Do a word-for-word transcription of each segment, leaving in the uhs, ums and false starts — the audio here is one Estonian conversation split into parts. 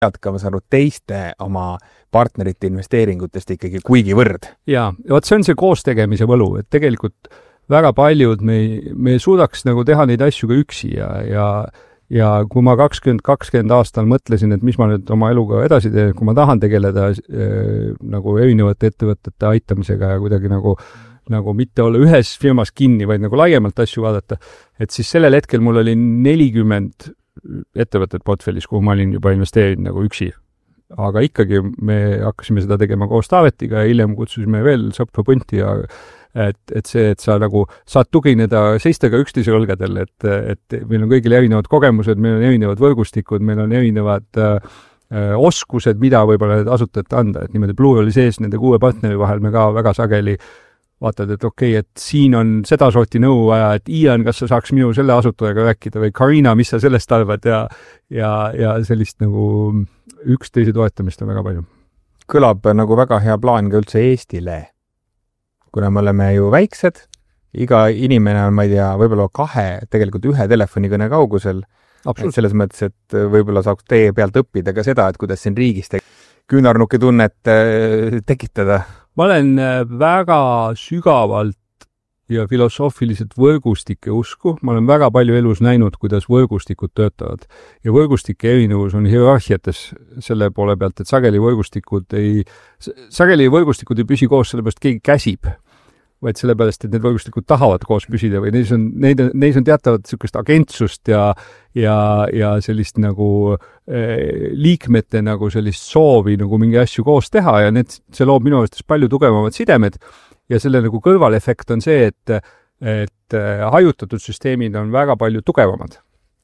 ka, ma saan aru, teiste oma partnerite investeeringutest ikkagi kuigi võrd. Jaa, vot see on see koostegemise võlu, et tegelikult väga paljud me, me suudaks nagu teha neid asju ka üksi ja, ja ja kui ma kakskümmend kakskümmend aastal mõtlesin, et mis ma nüüd oma eluga edasi teen, kui ma tahan tegeleda äh, nagu erinevate ettevõtete aitamisega ja kuidagi nagu, nagu mitte olla ühes firmas kinni, vaid nagu laiemalt asju vaadata, et siis sellel hetkel mul oli nelikümmend ettevõtted portfellis, kuhu ma olin juba investeerinud nagu üksi. Aga ikkagi me hakkasime seda tegema koos Taavetiga ja hiljem kutsusime veel sõpru punti ja et, et see, et sa nagu saad tugineda seistega üksteise õlgadel, et, et meil on kõigil erinevad kogemused, meil on erinevad võrgustikud, meil on erinevad äh, oskused, mida võib-olla need asutajad anda, et niimoodi Blue oli sees nende kuue partneri vahel me ka väga sageli vaatad, et okei, okay, et siin on seda sorti nõu vaja, et Ian, kas sa saaks minu selle asutajaga rääkida või Karina, mis sa sellest arvad ja, ja, ja sellist nagu üksteise toetamist on väga palju. Kõlab nagu väga hea plaan ka üldse Eestile. Kuna me oleme ju väiksed, iga inimene on, ma ei tea, võib-olla kahe, tegelikult ühe telefonikõne kaugusel. Selles mõttes, et võib-olla saaks teie pealt õppida ka seda, et kuidas siin riigis te- küünarnuki tunnet tekitada. Ma olen väga sügavalt ja filosoofiliselt võrgustike usku. Ma olen väga palju elus näinud, kuidas võrgustikud töötavad. Ja võrgustike erinevus on hierarhiates selle poole pealt, et sageli võrgustikud ei, sageli võrgustikud ei püsi koos sellepärast, keegi käsib, vaid sellepärast, et need võrgustikud tahavad koos püsida või neis on, neid, neis on teatavat sellist agentsust ja, ja, ja sellist nagu eh, liikmete nagu sellist soovi nagu mingi asju koos teha ja need, see loob minu arvates palju tugevamad sidemed. Ja selle nagu kõrvalefekt on see, et, et hajutatud süsteemid on väga palju tugevamad.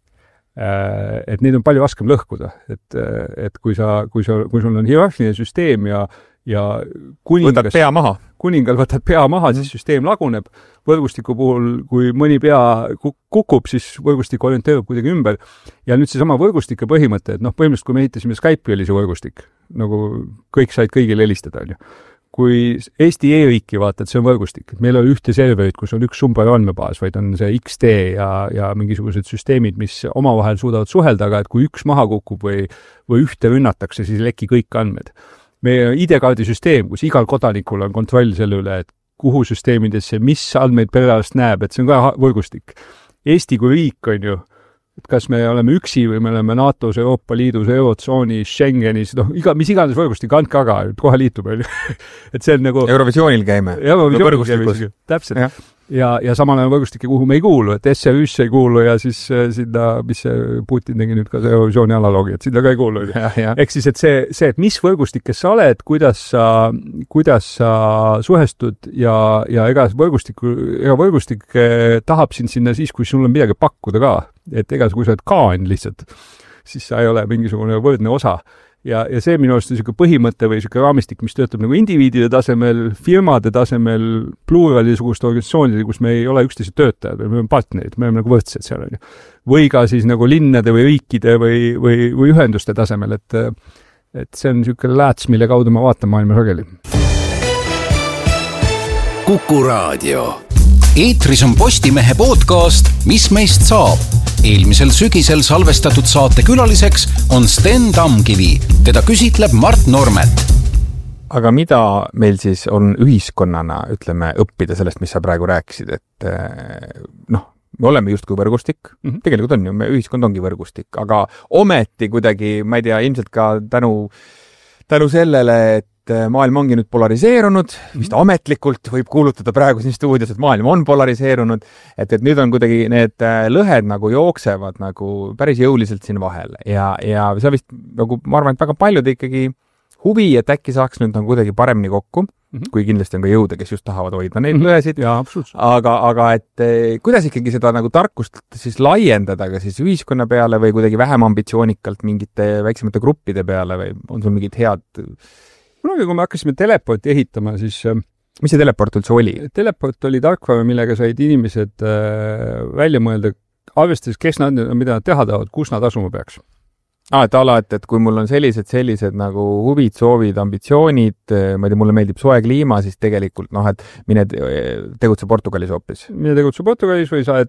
Et neid on palju raskem lõhkuda. Et, et kui, sa, kui, sa, kui sul on hierarhiline süsteem ja, ja kuningas, võtad pea maha. kuningal võtad pea maha, siis süsteem laguneb. Võrgustiku puhul, kui mõni pea kukub, siis võrgustik orienteerub kuidagi ümber. Ja nüüd see sama võrgustike põhimõte, et noh, põhimõtteliselt kui me ehitasime Skype'i oli see võrgustik, nagu kõik said kõigile helistada, on ju. Kui Eesti e-riiki vaatad, see on võrgustik. Meil on ühte serverit, kus on üks sumber andmebaas, vaid on see X T ja, ja mingisugused süsteemid, mis omavahel suudavad suhelda, aga et kui üks maha kukub või, või ühte rünnatakse, siis leki kõik andmed. Meie I D-kaardi süsteem, kus igal kodanikul on kontroll selle üle, et kuhu süsteemidesse, mis andmeid perearst näeb, et see on ka võrgustik. Eesti kui riik on ju, et kas me oleme üksi või me oleme NATOs, Euroopa Liidus, Eurotsoonis, Schengenis, noh, iga, mis iganes võrgustik, andke aga, kohe liitub. et see on nagu... Eurovisioonil käime. Eurovisioonil käime, täpselt. Ja. Ja, ja samal ajal võrgustike, kuhu me ei kuulu, et S R Üsse ei kuulu ja siis sinna, mis see Putin tegi nüüd ka see Eurovisiooni analoogi, et sinna ka ei kuulu. Ehk siis, et see, see, et mis võrgustikes sa oled, kuidas sa, kuidas sa suhestud ja, ja ega võrgustik, ega võrgustik tahab sind sinna siis, kui sul on midagi pakkuda ka. Et ega kui sa oled kaan lihtsalt, siis sa ei ole mingisugune võrdne osa. Ja, ja see minu arust on selline põhimõte või selline raamistik, mis töötab nagu indiviidide tasemel, firmade tasemel, pluralisugust organisatsioonide, kus me ei ole üksteise töötajad, me oleme partnerid, me oleme nagu võrdsed seal. On ju. Või ka siis nagu linnade või riikide või, või, või ühenduste tasemel, et, et see on selline lääts, mille kaudu ma vaatan maailma sageli. Kuku Raadio. Eetris on Postimehe podcast Mis meist saab? Eelmisel sügisel salvestatud saate külaliseks on Sten Tamkivi. Teda küsitleb Mart Normet. Aga mida meil siis on ühiskonnana, ütleme, õppida sellest, mis sa praegu rääkisid, et noh, me oleme justkui võrgustik. Mm-hmm. Tegelikult on ju, me ühiskond ongi võrgustik, aga ometi kuidagi, ma ei tea, ilmselt ka tänu, tänu sellele, et maailm ongi nüüd polariseerunud, vist ametlikult võib kuulutada praegu siin stuudios, et maailm on polariseerunud, et, et nüüd on kuidagi need lõhed nagu jooksevad nagu päris jõuliselt siin vahel ja, ja see vist nagu, ma arvan, et väga paljud ikkagi huvi, et äkki saaks nüüd nagu kuidagi paremini kokku, mm-hmm. kui kindlasti on ka jõude, kes just tahavad hoida neid mm-hmm. lõhesid, ja, aga, aga et kuidas ikkagi seda nagu tarkust siis laiendada ka siis ühiskonna peale või kuidagi vähem ambitsioonikalt mingite väiksemate gruppide peale või on sul mingid head... Kunagi, kui me hakkasime teleporti ehitama, siis... Mis see teleport üldse oli? Teleport oli tarkvara, millega said inimesed äh, välja mõelda, arvestades, kes nad, mida nad teha tahavad, kus nad asuma peaks. Ah, et ala, et, et kui mul on sellised, sellised nagu huvid, soovid, ambitsioonid, ma ei tea, mulle meeldib soe kliima, siis tegelikult, noh, et mine tegutse Portugalis hoopis. Mine tegutse Portugalis või sa, et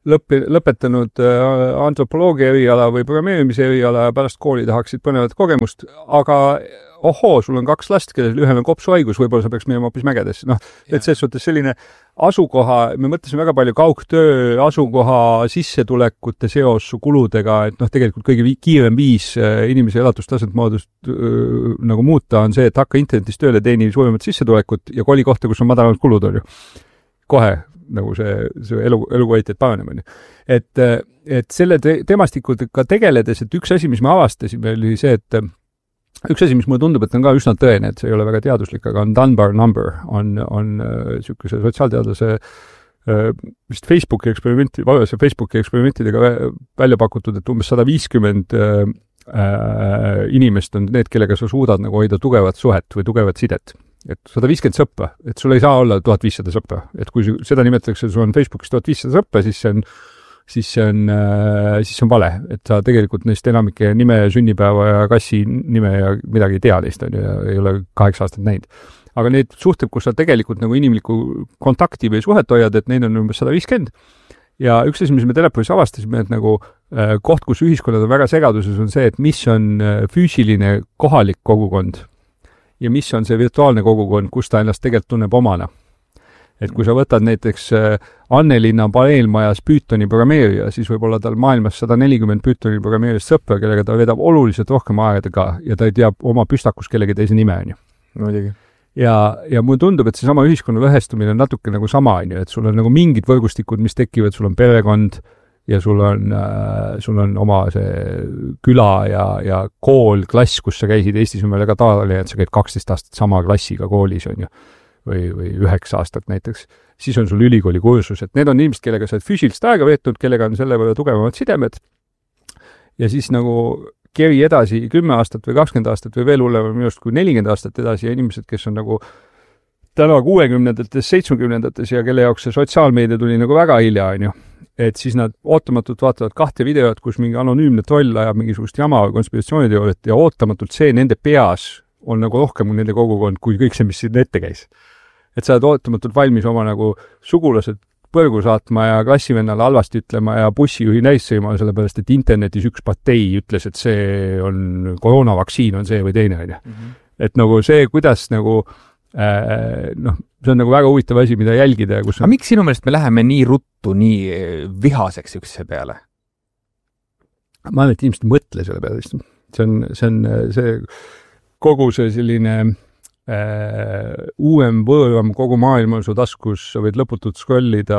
lõpp, lõpetanud antropoloogia eriala või programmeerimise eriala ja pärast kooli tahaksid põnevat kogemust, aga ohoo, sul on kaks last, kellel ühel on kopsuhaigus, võib-olla sa peaks minema hoopis mägedesse. Noh, et selles suhtes selline asukoha, me mõtlesime väga palju kaugtöö, asukoha sissetulekute seos su kuludega, et noh, tegelikult kõige kiirem viis inimese elatustaset moodust öö, nagu muuta on see, et hakka internetis tööle, teeni suuremat sissetulekut ja koli kohta, kus on madalamad kulud, on ju. Kohe nagu see, see elu, elukvaliteet paraneb, on ju. Et, et selle te temastikudega tegeledes, et üks asi, mis me avastasime, oli see, et üks asi, mis mulle tundub, et on ka üsna tõene, et see ei ole väga teaduslik, aga on Dunbar number, on, on niisuguse sotsiaalteadlase vist Facebooki eksperimenti, vaadase Facebooki eksperimentidega välja pakutud, et umbes sada viiskümmend äh, inimest on need, kellega sa suudad nagu hoida tugevat suhet või tugevat sidet. Et sada viiskümmend sõppa, et sul ei saa olla tuhat viissada sõppa. Et kui seda nimetatakse, sul on Facebookis tuhat viissada sõppa, siis see on siis see on, siis see on vale, et sa tegelikult neist enamike nime, sünnipäeva ja kassi nime ja midagi ei tea neist, on ju, ja ei ole kaheksa aastat näinud. Aga neid suhted, kus sa tegelikult nagu inimlikku kontakti või suhet hoiad, et neid on umbes sada viiskümmend. Ja üks asi, mis me Telepolis avastasime, et nagu koht, kus ühiskonnad on väga segaduses, on see, et mis on füüsiline kohalik kogukond ja mis on see virtuaalne kogukond, kus ta ennast tegelikult tunneb omana. Et kui sa võtad näiteks Annelinna paneelmajas Pythoni programmeerija, siis võib olla tal maailmas sada nelikümmend Pythoni programmeerijast sõpra, kellega ta vedab oluliselt rohkem aegadega ja ta ei tea oma püstakus kellegi teise nime, on ju. Muidugi. Ja, ja mulle tundub, et see sama ühiskonna lõhestumine on natuke nagu sama, on ju, et sul on nagu mingid võrgustikud, mis tekivad, sul on perekond ja sul on, äh, sul on oma see küla ja, ja kool, klass, kus sa käisid. Eestis on meil väga tavaline, et sa käid kaksteist aastat sama klassiga koolis, on ju. Või, või üheksa aastat näiteks, siis on sul ülikooli kursus, et need on inimesed, kellega sa oled füüsilist aega veetnud, kellega on selle võrra tugevamad sidemed ja siis nagu keri edasi kümme aastat või kakskümmend aastat või veel hullem minu arust kui nelikümmend aastat edasi ja inimesed, kes on nagu täna kuuekümnendates, seitsmekümnendates ja kelle jaoks see sotsiaalmeedia tuli nagu väga hilja, on ju. Et siis nad ootamatult vaatavad kahte videot, kus mingi anonüümne troll ajab mingisugust jama või konspiratsiooniteooriat ja ootamatult see nende peas on nagu rohkem kui nende kogukond, kui kõik see, mis siin ette käis. Et sa oled ootamatult valmis oma nagu sugulased põrgu saatma ja klassivennale halvasti ütlema ja bussijuhi näissõima, sellepärast, et internetis üks partei ütles, et see on koroonavaktsiin on see või teine, on ju. Mm-hmm. Et nagu see, kuidas nagu äh, noh, see on nagu väga huvitav asi, mida jälgida. Kus on... Aga miks sinu meelest me läheme nii ruttu, nii vihaseks ükse peale? Ma arvan, et inimesed mõtle selle peale. See on see, on, see kogu see selline äh, uuem võõram kogu maailm on su taskus, sa võid lõputult scrollida.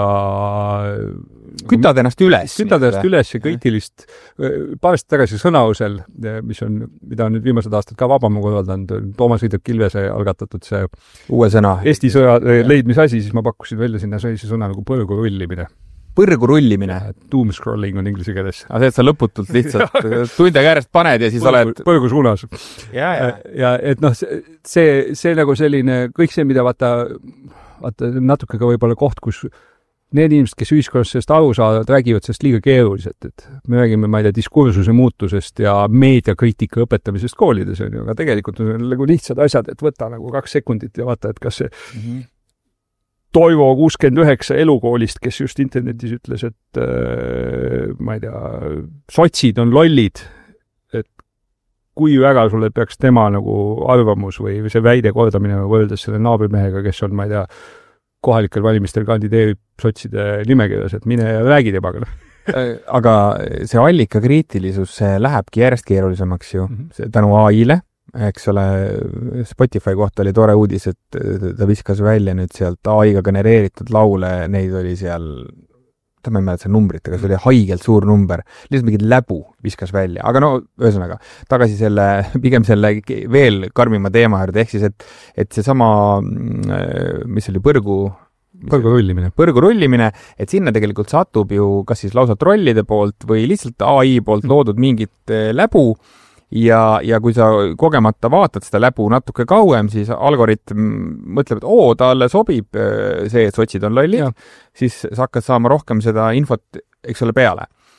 Kütad ennast üles. Kütad ennast üles ja kriitilist. Paarest tagasi sõnausel, mis on, mida on nüüd viimased aastad ka Vabamu korraldanud, Toomas Hõidab Kilvese algatatud see uue sõna. Eesti sõja leidmise asi, siis ma pakkusin välja sinna see sõna nagu põrgu rullimine. Põrgu rullimine. Doom scrolling on inglise keeles. Aga see, et sa lõputult lihtsalt tunde käärest paned ja siis põrgu, oled... Põrgu suunas. Ja, ja. ja et noh, see, see nagu selline, kõik see, mida vaata, vaata natuke ka võib-olla koht, kus need inimesed, kes ühiskonnas sellest aru saavad, räägivad sellest liiga keeruliselt, et me räägime, ma ei tea, diskursuse muutusest ja meediakriitika õpetamisest koolides, on ju, aga tegelikult on nagu lihtsad asjad, et võta nagu kaks sekundit ja vaata, et kas see mm-hmm. Toivo kuuskümmend üheksa elukoolist, kes just internetis ütles, et äh, ma ei tea, sotsid on lollid, et kui väga sulle peaks tema nagu arvamus või see väide kordamine võrdes selle naabrimehega, kes on, ma ei tea, kohalikel valimistel kandideerib sotside nimekirjas, et mine ja räägi temaga. Aga see allikakriitilisus, see lähebki järjest keerulisemaks ju, mm-hmm. tänu A I-le. Eks ole, Spotify kohta oli tore uudis, et ta viskas välja nüüd sealt A I-ga genereeritud laule, neid oli seal, ta ma ei mäleta see numbrit, aga see oli haigelt suur number, lihtsalt mingid läbu viskas välja, aga no, ühesõnaga, tagasi selle, pigem selle veel karmima teema juurde, ehk siis, et, et see sama, mis oli põrgu, põrgu rullimine. Põrgu rullimine, et sinna tegelikult satub ju kas siis lausa trollide poolt või lihtsalt A I poolt loodud mingit läbu, Ja, ja kui sa kogemata vaatad seda läbu natuke kauem, siis algoritm mõtleb, et oo, talle sobib see, et sotsid on lollid, siis sa hakkad saama rohkem seda infot, eks ole, peale.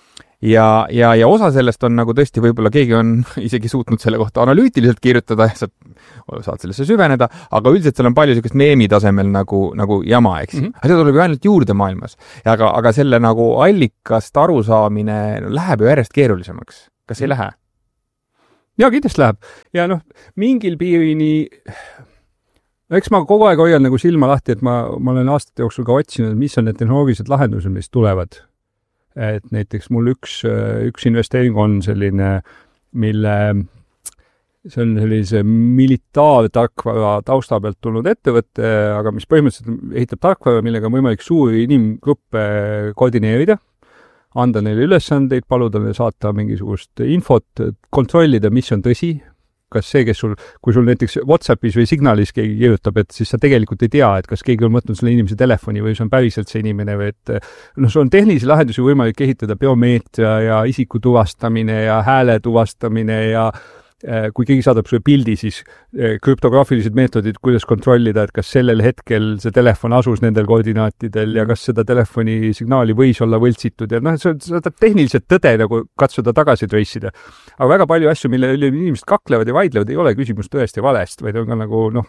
ja, ja, ja osa sellest on nagu tõesti, võib-olla keegi on isegi suutnud selle kohta analüütiliselt kirjutada, saad, saad sellesse süveneda, aga üldiselt seal on palju sellist meemi tasemel nagu, nagu jama, eks. Mm -hmm. aga see tuleb ju ainult juurde maailmas. Aga, aga selle nagu allikast arusaamine läheb ju järjest keerulisemaks. Kas ei lähe? Ja kindlasti läheb. Ja noh, mingil piirini eks ma kogu aeg hoian nagu silma lahti, et ma, ma olen aastate jooksul ka otsinud, mis on need tehnoloogilised lahendused, mis tulevad. Et näiteks mul üks, üks investeering on selline, mille see on sellise militaartarkvara tausta pealt tulnud ettevõtte, aga mis põhimõtteliselt ehitab tarkvara, millega on võimalik suuri inimgruppe koordineerida, anda neile ülesandeid, paluda neile saata mingisugust infot, kontrollida, mis on tõsi, kas see, kes sul, kui sul näiteks WhatsAppis või Signalis keegi kirjutab, et siis sa tegelikult ei tea, et kas keegi on võtnud selle inimese telefoni või see on päriselt see inimene või et noh, sul on tehnilisi lahendusi võimalik ehitada, biomeetria ja isiku tuvastamine ja hääle tuvastamine ja kui keegi saadab sulle pildi, siis krüptograafilised meetodid, kuidas kontrollida, et kas sellel hetkel see telefon asus nendel koordinaatidel ja kas seda telefoni signaali võis olla võltsitud ja noh, see on tehniliselt tõde nagu katsuda tagasi trace'ida. Aga väga palju asju, mille inimesed kaklevad ja vaidlevad, ei ole küsimus tõesti valest, vaid on ka nagu noh,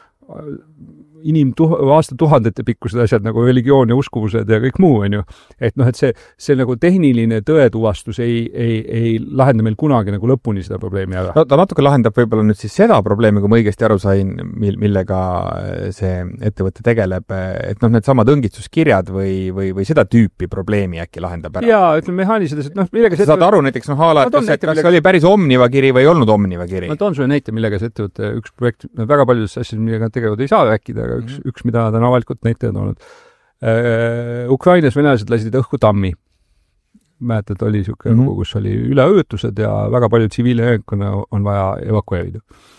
inim tuh, aasta tuhandete pikkused asjad nagu religioon ja uskuvused ja kõik muu, on ju. Et noh, et see, see nagu tehniline tõetuvastus ei, ei, ei lahenda meil kunagi nagu lõpuni seda probleemi ära. No ta natuke lahendab võib-olla nüüd siis seda probleemi, kui ma õigesti aru sain, millega see ettevõte tegeleb, et noh, need samad õngitsuskirjad või, või, või seda tüüpi probleemi äkki lahendab ära. Jaa, ütleme mehaanilised, et noh, millega see saad aru näiteks, noh, haala, et kas, näite, kas millega... oli päris Omniva kiri või ei olnud Omniva kiri? Ma toon sulle näite, millega see ettevõte, üks projekt, väga paljudest asjad, millega tegevad ei saa rääkida, aga üks, üks, mida ta on avalikult näitajad olnud. Äh, Ukrainas venelased lasid õhku tammi. Mäletad, oli siuke mm -hmm. kus oli üleöötused ja väga palju tsiviilelanikkonna on vaja evakueerida.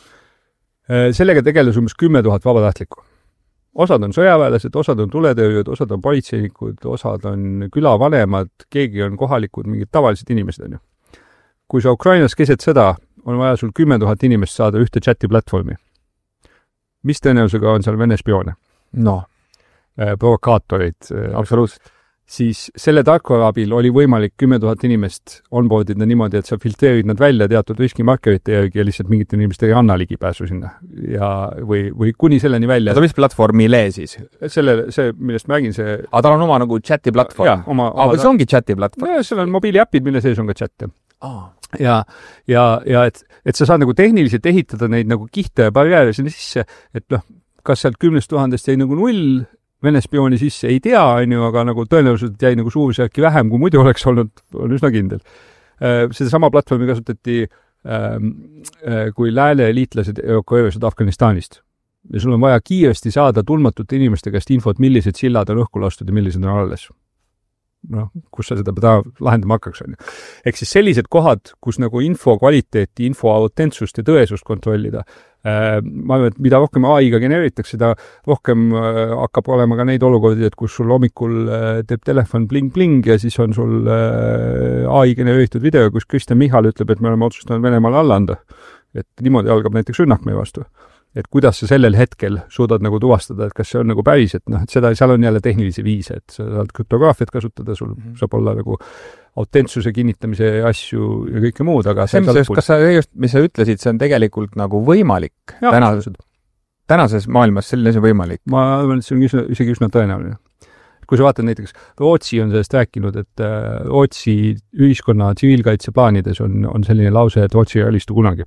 Äh, sellega tegeles umbes kümme tuhat vabatahtlikku. Osad on sõjaväelased, osad on tuletõrjud, osad on politseinikud, osad on külavanemad, keegi on kohalikud, mingid tavalised inimesed on ju. Kui sa Ukrainas keset sõda, on vaja sul kümme tuhat inimest saada ühte chati platvormi. Mis tõenäosusega on seal Vene spioone? No. Äh, provokaatorid. Absoluutselt. Siis selle tarkvara abil oli võimalik kümme tuhat inimest onboardida niimoodi, et sa filtreerid nad välja teatud riskimarkerite järgi ja lihtsalt mingit inimest ei anna ligipääsu sinna. Ja, või, või kuni selleni välja. Aga mis platvormile siis? Selle, see, millest ma räägin, see... Aga tal on oma nagu chati platvorm? Jaa, oma... Ah, oma... see ongi chati platvorm? No, seal on mobiiliäpid, mille sees on ka chatte. Ah. Ja, ja, ja et, et sa saad nagu tehniliselt ehitada neid nagu kihte ja barjääre sinna sisse, et noh, kas sealt kümnest tuhandest jäi nagu null Vene spiooni sisse, ei tea, on ju, aga nagu tõenäoliselt jäi nagu suurusjärki vähem, kui muidu oleks olnud, on üsna kindel. Seda sama platvormi kasutati, kui lääne liitlased evakueerisid Afganistanist. Ja sul on vaja kiiresti saada tundmatute inimeste käest infot, millised sillad on õhku lastud ja millised on alles. noh, kus sa seda peda lahendama hakkaks, on ju. Ehk siis sellised kohad, kus nagu info kvaliteeti, info autentsust ja tõesust kontrollida. Ma arvan, et mida rohkem A I-ga genereeritakse, seda rohkem hakkab olema ka neid olukordi, et kus sul hommikul teeb telefon bling-bling ja siis on sul A I genereeritud video, kus Kristjan Michal ütleb, et me oleme otsustanud Venemaal alla anda. Et niimoodi algab näiteks rünnak meie vastu. Et kuidas sa sellel hetkel suudad nagu tuvastada, et kas see on nagu päris, et noh, et seda, seal on jälle tehnilisi viise, et sa saad krüptograafiat kasutada, sul mm-hmm. saab olla nagu autentsuse kinnitamise asju ja kõike muud, aga see, mis, kas sa just, mis sa ütlesid, see on tegelikult nagu võimalik tänases, tänases maailmas selline see võimalik? Ma arvan, et see on üsna, isegi üsna tõenäoline. Kui sa vaatad näiteks, Rootsi on sellest rääkinud, et Rootsi ühiskonna tsiviilkaitseplaanides on, on selline lause, et Rootsi ei alistu kunagi.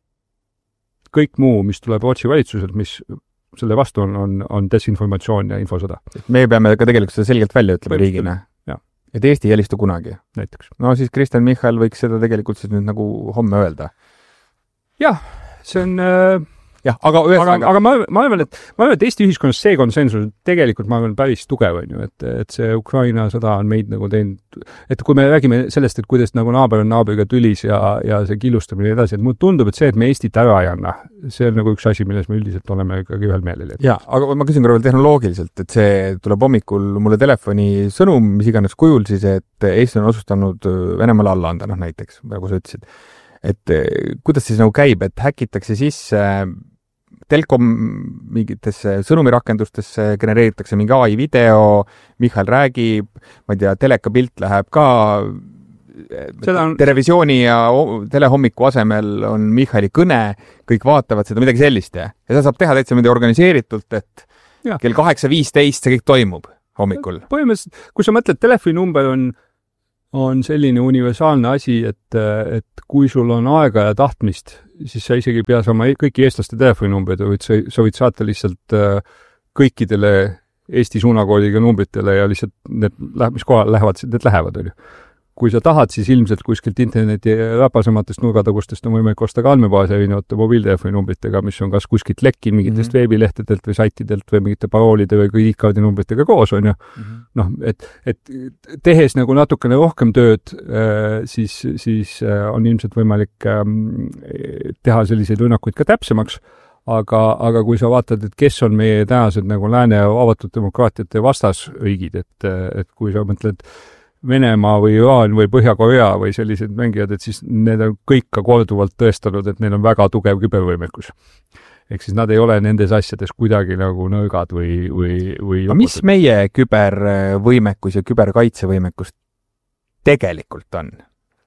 Kõik muu, mis tuleb Rootsi valitsuselt, mis selle vastu on, on, on desinformatsioon ja infosõda. Me peame ka tegelikult seda selgelt välja ütlema riigina. Et Eesti ei helistu kunagi. Näiteks. No siis Kristjan Michal võiks seda tegelikult siis nüüd nagu homme öelda. Jah, see on... Äh... jah, aga, aga, aga ma, ma arvan, et, ma arvan, et Eesti ühiskonnas see konsensus tegelikult, ma arvan, päris tugev on ju, et, et see Ukraina sõda on meid nagu teinud, et kui me räägime sellest, et kuidas nagu naaber on naabriga tülis ja, ja see killustamine ja edasi, et mulle tundub, et see, et me Eestit ära ei anna, see on nagu üks asi, milles me üldiselt oleme ikkagi ühel meelel. Jaa, aga ma küsin korra veel tehnoloogiliselt, et see tuleb hommikul mulle telefoni sõnum, mis iganes kujul siis, et Eesti on otsustanud Venemaal alla anda, noh näiteks, nagu sa ütlesid. Et kuidas siis nagu käib, et häkitakse sisse Telkom mingitesse sõnumirakendustesse genereeritakse mingi A I video, Michal räägib, ma ei tea, teleka pilt läheb ka on... televisiooni ja telehommiku asemel on Michali kõne, kõik vaatavad seda midagi sellist ja, ja seda saab teha täitsa midagi organiseeritult, et ja. kell kaheksa viisteist see kõik toimub hommikul. Põhimõtteliselt, kui sa mõtled, telefoninumber on on selline universaalne asi, et, et kui sul on aega ja tahtmist, siis sa isegi ei pea saama kõiki eestlaste telefoninumbreid, vaid sa, sa võid saata lihtsalt kõikidele Eesti suunakoodiga numbritele ja lihtsalt need, mis kohal lähevad, need lähevad, oli. Kui sa tahad, siis ilmselt kuskilt interneti rapasematest nurgatagustest on võimalik osta ka andmebaasi erinevate mobiiltelefoninumbritega, mis on kas kuskilt lekki mingitest mm-hmm. veebilehtedelt või saitidelt või mingite paroolide või krediitkaardi numbritega koos, on ju. Mm-hmm. Noh, et, et tehes nagu natukene rohkem tööd, siis, siis on ilmselt võimalik teha selliseid rünnakuid ka täpsemaks, aga, aga kui sa vaatad, et kes on meie tänased nagu lääne avatud demokraatiate vastasriigid, et, et kui sa mõtled Venemaa või Iraan või Põhja-Korea või sellised mängijad, et siis need on kõik ka korduvalt tõestanud, et neil on väga tugev kübervõimekus. Ehk siis nad ei ole nendes asjades kuidagi nagu nõrgad või, või, või aga mis meie kübervõimekus ja küberkaitsevõimekus tegelikult on?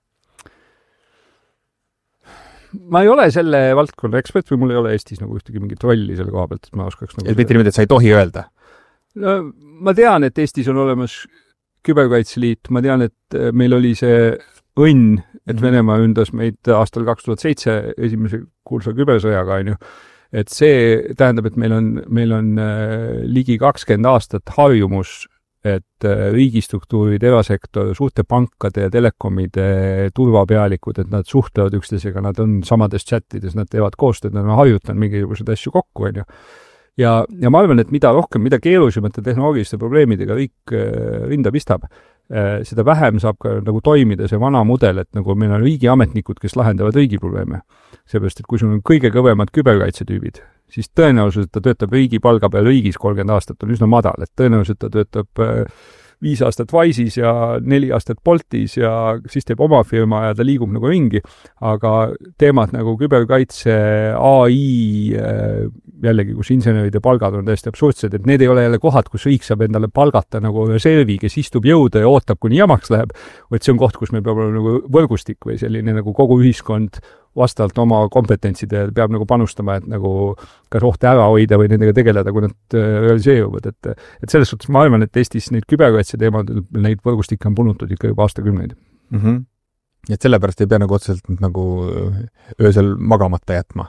Ma ei ole selle valdkonna ekspert või mul ei ole Eestis nagu ühtegi mingit rolli selle koha pealt, et ma oskaks nagu... Et mitte niimoodi, et sa ei tohi öelda? No, ma tean, et Eestis on olemas küberkaitseliit, ma tean, et meil oli see õnn, et Venemaa ründas meid aastal kaks tuhat seitse esimese kuulsa kübersõjaga, on ju. Et see tähendab, et meil on, meil on ligi kakskümmend aastat harjumus, et riigistruktuurid, erasektor, suurte pankade ja telekomide turvapealikud, et nad suhtlevad üksteisega, nad on samades chatides, nad teevad koostööd, nad on harjutanud mingisugused asju kokku, on ju. Ja, ja ma arvan, et mida rohkem, mida keerulisemate tehnoloogiliste probleemidega riik rinda pistab, seda vähem saab ka nagu toimida see vana mudel, et nagu meil on riigiametnikud, kes lahendavad riigi probleeme. Seepärast, et kui sul on kõige kõvemad küberkaitsetüübid, siis tõenäoliselt ta töötab riigi palga peal riigis kolmkümmend aastat on üsna madal, et tõenäoliselt ta töötab viis aastat Wise'is ja neli aastat Boltis ja siis teeb oma firma ja ta liigub nagu ringi, aga teemad nagu küberkaitse, A I, jällegi, kus inseneride palgad on täiesti absurdsed, et need ei ole jälle kohad, kus riik saab endale palgata nagu reservi, kes istub jõuda ja ootab, kuni jamaks läheb, vaid see on koht, kus meil peab olema nagu võrgustik või selline nagu kogu ühiskond vastavalt oma kompetentside peab nagu panustama, et nagu kas ohte ära hoida või nendega tegeleda, kui nad realiseeruvad. Et, et selles suhtes ma arvan, et Eestis neid küberkaitse teemad, neid võrgustikke on punutud ikka juba aastakümneid. Mm-hmm. Et sellepärast ei pea nagu otseselt nagu öösel magamata jätma?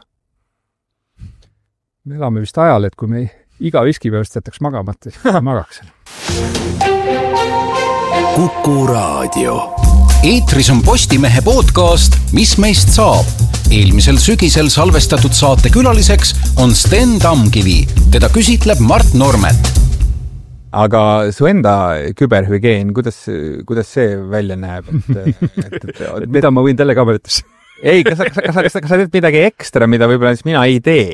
Me elame vist ajal, et kui me iga viski pärast jätaks magamata, siis magaks. Kuku Raadio. Eetris on Postimehe podcast Mis meist saab? Eelmisel sügisel salvestatud saate külaliseks on Sten Tamkivi. Teda küsitleb Mart Normet. Aga su enda küberhügieen, kuidas, kuidas see välja näeb? Et, et, et, et mida ma võin telekaamerites? Ei, kas, kas, kas, kas, kas sa teed midagi ekstra, mida võib-olla mina ei tee?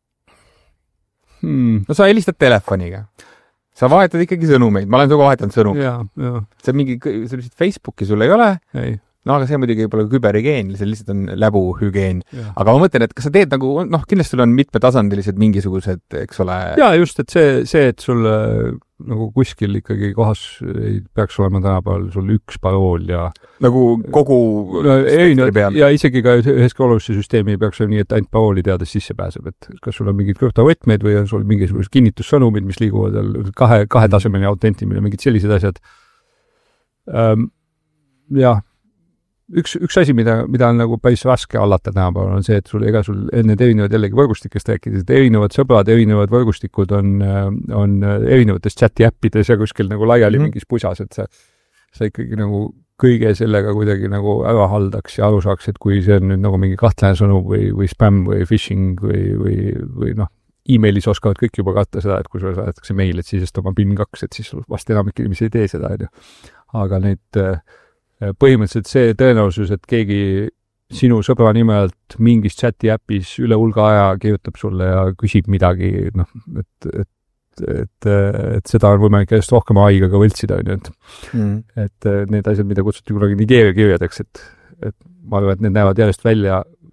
Hmm. No sa helistad telefoniga. Sa vahetad ikkagi sõnumeid. Ma olen suga vahetanud sõnumeid. Ja, ja. See mingi, selliseid Facebooki sul ei ole? Ei. No, aga see muidugi pole küberhügieen, see lihtsalt on läbuhügieen. Aga ma mõtlen, et kas sa teed nagu, noh, kindlasti sul on mitmetasandilised mingisugused, eks ole... Ja, just, et see, see et sul nagu kuskil ikkagi kohas ei peaks olema tänapäeval sul üks parool ja... Nagu kogu... No, ei, no, ja isegi ka üheski olulisse süsteemi ei peaks olla nii, et ainult parooli teades sisse pääseb, et kas sul on mingid krüptovõtmed või on sul mingisugused kinnitussõnumid, mis liiguvad kahe, kahe tasemeni autentimine, mingid sellised asjad. Ähm, jah. Üks, üks asi, mida, mida on nagu päris raske allata tänapäeval, on see, et sul ega sul enne erinevad jällegi võrgustikest rääkides, et erinevad sõbrad, erinevad võrgustikud on, on erinevates chati äppides ja kuskil nagu laiali mm. mingis pusas, et sa, sa ikkagi nagu kõige sellega kuidagi nagu ära haldaks ja aru saaks, et kui see on nüüd nagu mingi kahtlane sõnum või, või spam või phishing või, või, või noh, e-mailis oskavad kõik juba katta seda, et kui sulle saadetakse meil, et siis oma PIN kaks, et siis vast enamik inimesi ei tee seda, et aga neid põhimõtteliselt see tõenäosus, et keegi sinu sõbra nimelt mingis chati äpis üle hulga aja kirjutab sulle ja küsib midagi, noh, et, et, et, et seda on võimalik järjest rohkem aiga ka võltsida, et, mm. et need asjad, mida kutsuti kunagi Nigeeria kirjadeks, et, et ma arvan, et need näevad järjest välja,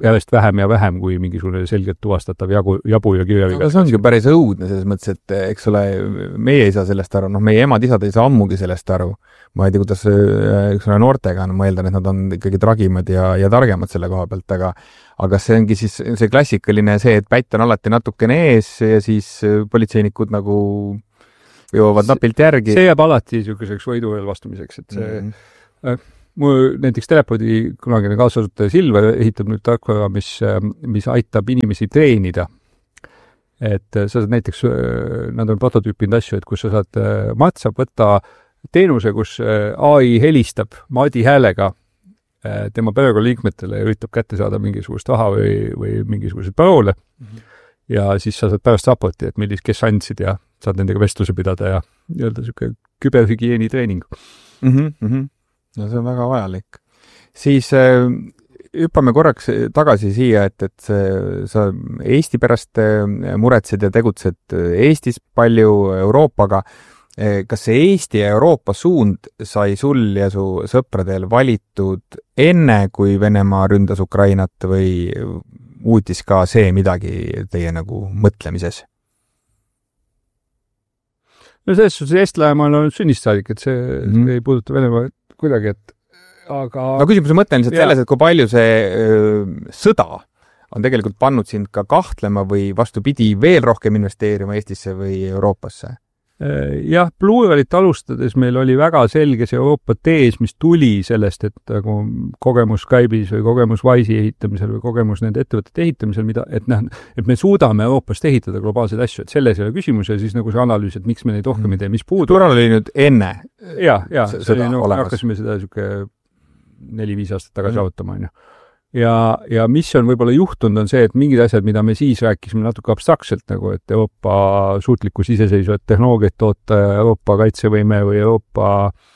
järjest vähem ja vähem kui mingisugune selgelt tuvastatav jagu, jabu ja kirjaviga. See ongi päris õudne selles mõttes, et eks ole, meie ei saa sellest aru, noh, meie emad-isad ei saa ammugi sellest aru. Ma ei tea, kuidas üks ole noortega on, ma eeldan, et nad on ikkagi tragimad ja, ja targemad selle koha pealt, aga aga see ongi siis see klassikaline see, et pätt on alati natukene ees ja siis politseinikud nagu jõuavad napilt järgi. See jääb alati niisuguseks võidurelvastumiseks, et see mm -hmm. mu näiteks Telepodi kunagine kaasasutaja Silver ehitab nüüd tarkvara, mis, mis aitab inimesi treenida. Et sa saad näiteks, nad on prototüüpinud asju, et kus sa saad, Mart saab võtta teenuse, kus A I helistab Mardi häälega tema perekonnaliikmetele ja üritab kätte saada mingisugust raha või, või mingisuguseid paroole. Mm-hmm. Ja siis sa saad pärast raporti, et millis, kes andsid ja saad nendega vestluse pidada ja nii-öelda niisugune küberhügieeni treening. Mm-hmm, mm-hmm. No see on väga vajalik. Siis äh, hüppame korraks tagasi siia, et, et see, sa Eesti pärast muretsed ja tegutsed Eestis palju Euroopaga. Kas see Eesti ja Euroopa suund sai sul ja su sõpradel valitud enne, kui Venemaa ründas Ukrainat või muutis ka see midagi teie nagu mõtlemises? No selles suhtes Eestlaja ma olen olnud sünnist saadik, et see, mm. see ei puuduta Venemaa kuidagi, et aga... No küsimuse mõte on lihtsalt selles, et kui palju see öö, sõda on tegelikult pannud sind ka kahtlema või vastupidi veel rohkem investeerima Eestisse või Euroopasse? Jah, Pluralit alustades meil oli väga selge see Euroopa tees, mis tuli sellest, et nagu kogemus Skype'is või kogemus Wise'i ehitamisel või kogemus nende ettevõtete ehitamisel, mida, et, näh, et me suudame Euroopast ehitada globaalseid asju, et selles ei ole küsimus ja siis nagu see analüüs, et miks me neid rohkem ei tee, mis puudu. Plural oli nüüd enne ja, ja, see oli, no, hakkasime seda siuke neli-viis aastat tagasi arutama, on ju. Ja, ja mis on võib-olla juhtunud on see, et mingid asjad, mida me siis rääkisime natuke abstraktselt, nagu et Euroopa suutlikkus iseseisvat tehnoloogiat toota, Euroopa kaitsevõime või Euroopa